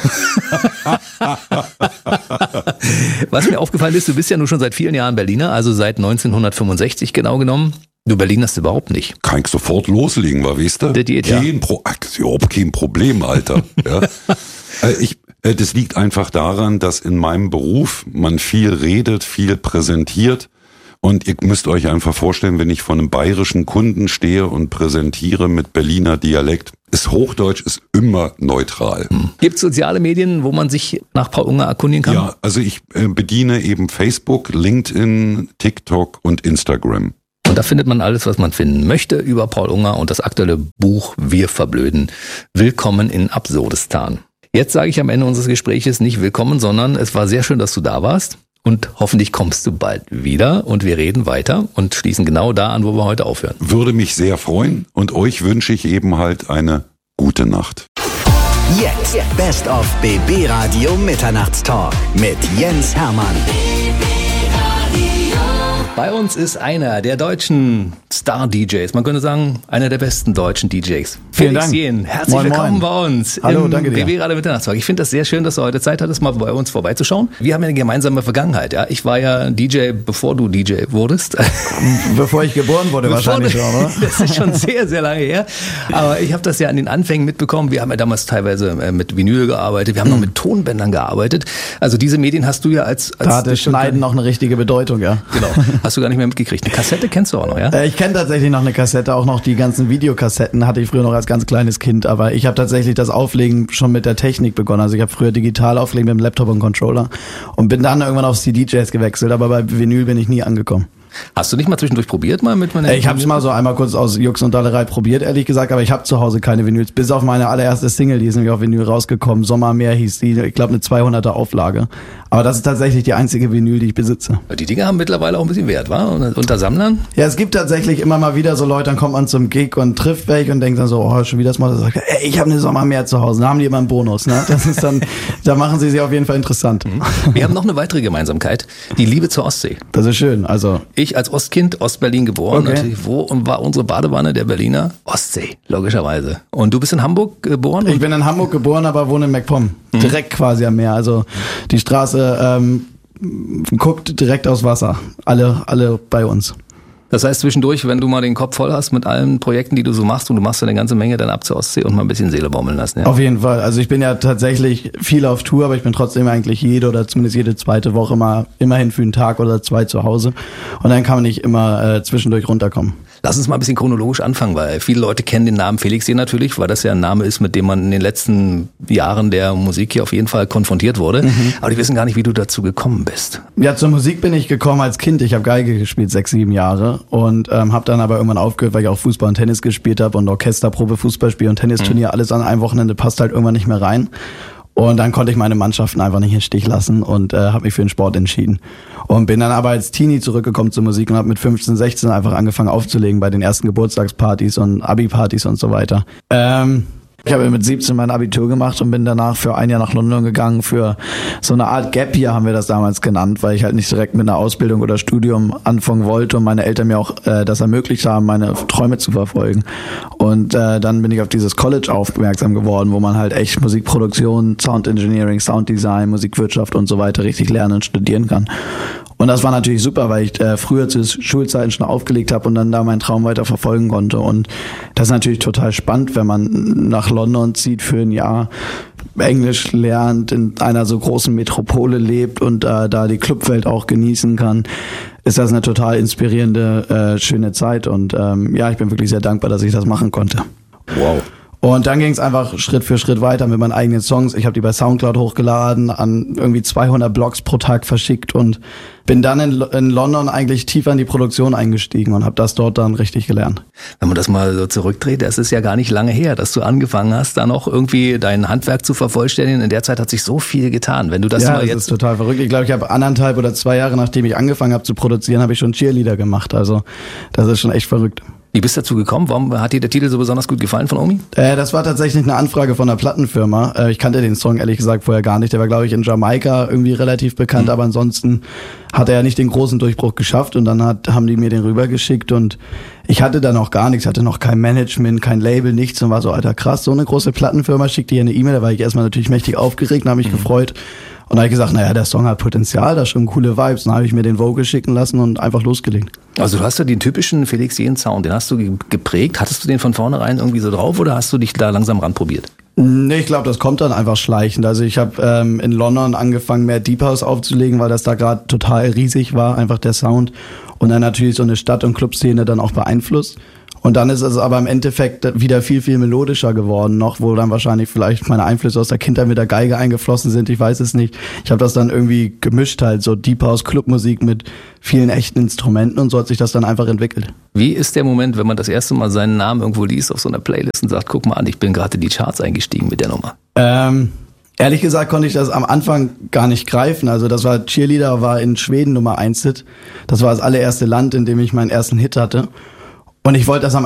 Was mir aufgefallen ist, du bist ja nun schon seit vielen Jahren Berliner, also seit neunzehnhundertfünfundsechzig genau genommen. Du Berlinerst überhaupt nicht. Kann ich sofort loslegen, war, weißt du? Das geht, kein ja. Pro, ach, das ist überhaupt kein Problem, Alter. Ja. Äh, ich, äh, das liegt einfach daran, dass in meinem Beruf man viel redet, viel präsentiert. Und ihr müsst euch einfach vorstellen, wenn ich vor einem bayerischen Kunden stehe und präsentiere mit Berliner Dialekt, ist Hochdeutsch ist immer neutral. Hm. Gibt es soziale Medien, wo man sich nach Paul Unger erkundigen kann? Ja, also ich äh, bediene eben Facebook, LinkedIn, TikTok und Instagram. Und da findet man alles, was man finden möchte über Paul Unger und das aktuelle Buch Wir verblöden. Willkommen in Absurdistan. Jetzt sage ich am Ende unseres Gespräches nicht willkommen, sondern es war sehr schön, dass du da warst. Und hoffentlich kommst du bald wieder und wir reden weiter und schließen genau da an, wo wir heute aufhören. Würde mich sehr freuen und euch wünsche ich eben halt eine gute Nacht. Jetzt Best of B B Radio Mitternachtstalk mit Jens Hermann. Bei uns ist einer der deutschen Star-D Js, man könnte sagen, einer der besten deutschen D Js. Vielen Felix Dank. Jähn, herzlich Moin, willkommen moin. bei uns Hallo, im danke dir. B B Radio Mitternachtstalk. Ich finde das sehr schön, dass du heute Zeit hattest, mal bei uns vorbeizuschauen. Wir haben ja eine gemeinsame Vergangenheit. Ja, ich war ja D J, bevor du D J wurdest. Bevor ich geboren wurde Bevor wahrscheinlich du, schon, oder? Das ist schon sehr, sehr lange her. Aber ich habe das ja an den Anfängen mitbekommen. Wir haben ja damals teilweise mit Vinyl gearbeitet. Wir haben noch mit Tonbändern gearbeitet. Also diese Medien hast du ja als... als Da hatte Schneiden noch eine richtige Bedeutung, ja. Genau. Hast du gar nicht mehr mitgekriegt. Eine Kassette kennst du auch noch, ja? Äh, Ich kenne tatsächlich noch eine Kassette, auch noch die ganzen Videokassetten hatte ich früher noch als ganz kleines Kind, aber ich habe tatsächlich das Auflegen schon mit der Technik begonnen. Also ich habe früher digital aufgelegt mit dem Laptop und Controller und bin dann irgendwann auf C D Js gewechselt, aber bei Vinyl bin ich nie angekommen. Hast du nicht mal zwischendurch probiert mal mit meiner... Äh, Ich habe es mal so einmal kurz aus Jux und Dollerei probiert, ehrlich gesagt, aber ich habe zu Hause keine Vinyls. Bis auf meine allererste Single, die ist nämlich auf Vinyl rausgekommen. Sommermeer hieß die, ich glaube eine zweihunderter Auflage. Aber das ist tatsächlich die einzige Vinyl, die ich besitze. Die Dinger haben mittlerweile auch ein bisschen Wert, wa? Unter Sammlern? Ja, es gibt tatsächlich immer mal wieder so Leute, dann kommt man zum Gig und trifft welche und denkt dann so, oh, schon wieder das Mal. Sagt, ey, ich habe eine Sommermeer zu Hause. Dann haben die immer einen Bonus, ne? Das ist dann, da machen sie sich auf jeden Fall interessant. Wir haben noch eine weitere Gemeinsamkeit, die Liebe zur Ostsee. Das ist schön, also. Ich als Ostkind, Ostberlin geboren, Okay. natürlich, wo und war unsere Badewanne der Berliner? Ostsee, logischerweise. Und du bist in Hamburg geboren? Ich bin in Hamburg geboren, aber wohne in MacPom. Direkt quasi am Meer. Also die Straße ähm, guckt direkt aufs Wasser. Alle, alle bei uns. Das heißt, zwischendurch, wenn du mal den Kopf voll hast mit allen Projekten, die du so machst und du machst ja eine ganze Menge, dann ab zur Ostsee und mal ein bisschen Seele baumeln lassen. Ja? Auf jeden Fall. Also ich bin ja tatsächlich viel auf Tour, aber ich bin trotzdem eigentlich jede oder zumindest jede zweite Woche mal immerhin für einen Tag oder zwei zu Hause. Und dann kann man nicht immer äh, zwischendurch runterkommen. Lass uns mal ein bisschen chronologisch anfangen, weil viele Leute kennen den Namen Felix Jähn natürlich, weil das ja ein Name ist, mit dem man in den letzten Jahren der Musik hier auf jeden Fall konfrontiert wurde. Mhm. Aber die wissen gar nicht, wie du dazu gekommen bist. Ja, zur Musik bin ich gekommen als Kind. Ich habe Geige gespielt, sechs, sieben Jahre und ähm, habe dann aber irgendwann aufgehört, weil ich auch Fußball und Tennis gespielt habe und Orchesterprobe, Fußballspiel und Tennisturnier, mhm. alles an einem Wochenende passt halt irgendwann nicht mehr rein. Und dann konnte ich meine Mannschaften einfach nicht im Stich lassen und äh, habe mich für den Sport entschieden. Und bin dann aber als Teenie zurückgekommen zur Musik und habe mit fünfzehn, sechzehn einfach angefangen aufzulegen bei den ersten Geburtstagspartys und Abi-Partys und so weiter. Ähm, ich habe mit siebzehn mein Abitur gemacht und bin danach für ein Jahr nach London gegangen für so eine Art Gap Year, haben wir das damals genannt, weil ich halt nicht direkt mit einer Ausbildung oder Studium anfangen wollte und meine Eltern mir auch äh, das ermöglicht haben, meine Träume zu verfolgen. Und äh, dann bin ich auf dieses College aufmerksam geworden, wo man halt echt Musikproduktion, Sound Engineering, Sounddesign, Musikwirtschaft und so weiter richtig lernen und studieren kann. Und das war natürlich super, weil ich äh, früher zu Schulzeiten schon aufgelegt habe und dann da meinen Traum weiter verfolgen konnte. Und das ist natürlich total spannend, wenn man nach London zieht für ein Jahr, Englisch lernt, in einer so großen Metropole lebt und äh, da die Clubwelt auch genießen kann. Ist das eine total inspirierende, äh, schöne Zeit. Und ähm, ja, ich bin wirklich sehr dankbar, dass ich das machen konnte. Wow. Und dann ging es einfach Schritt für Schritt weiter mit meinen eigenen Songs. Ich habe die bei Soundcloud hochgeladen, an irgendwie zweihundert Blogs pro Tag verschickt und bin dann in, in London eigentlich tiefer in die Produktion eingestiegen und habe das dort dann richtig gelernt. Wenn man das mal so zurückdreht, das ist ja gar nicht lange her, dass du angefangen hast, dann auch irgendwie dein Handwerk zu vervollständigen. In der Zeit hat sich so viel getan. Wenn du das ja, mal das jetzt ist total verrückt. Ich glaube, ich habe anderthalb oder zwei Jahre, nachdem ich angefangen habe zu produzieren, habe ich schon Cheerleader gemacht. Also das ist schon echt verrückt. Wie bist du dazu gekommen? Warum hat dir der Titel so besonders gut gefallen von Omi? Äh, das war tatsächlich eine Anfrage von einer Plattenfirma. Äh, ich kannte den Song ehrlich gesagt vorher gar nicht. Der war, glaube ich, in Jamaika irgendwie relativ bekannt, mhm. aber ansonsten hat er ja nicht den großen Durchbruch geschafft und dann hat, haben die mir den rübergeschickt und ich hatte da noch gar nichts, hatte noch kein Management, kein Label, nichts und war so, Alter, krass, so eine große Plattenfirma schickt dir eine E-Mail, da war ich erstmal natürlich mächtig aufgeregt und habe mich mhm. gefreut. Und da habe ich gesagt, naja, der Song hat Potenzial, da schon coole Vibes. Dann habe ich mir den Vocal schicken lassen und einfach losgelegt. Also du hast ja den typischen Felix Jähn Sound, den hast du geprägt. Hattest du den von vornherein irgendwie so drauf oder hast du dich da langsam ranprobiert? Nee, ich glaube, das kommt dann einfach schleichend. Also ich habe ähm, in London angefangen, mehr Deep House aufzulegen, weil das da gerade total riesig war, einfach der Sound. Und dann natürlich so eine Stadt- und Clubszene dann auch beeinflusst. Und dann ist es aber im Endeffekt wieder viel, viel melodischer geworden noch, wo dann wahrscheinlich vielleicht meine Einflüsse aus der Kindheit mit der Geige eingeflossen sind, ich weiß es nicht. Ich habe das dann irgendwie gemischt halt, so Deep House, Clubmusik mit vielen echten Instrumenten und so hat sich das dann einfach entwickelt. Wie ist der Moment, wenn man das erste Mal seinen Namen irgendwo liest auf so einer Playlist und sagt, guck mal an, ich bin gerade in die Charts eingestiegen mit der Nummer? Ähm, ehrlich gesagt konnte ich das am Anfang gar nicht greifen. Also das war, Cheerleader war in Schweden Nummer eins Hit. Das war das allererste Land, in dem ich meinen ersten Hit hatte. Und ich wollte das am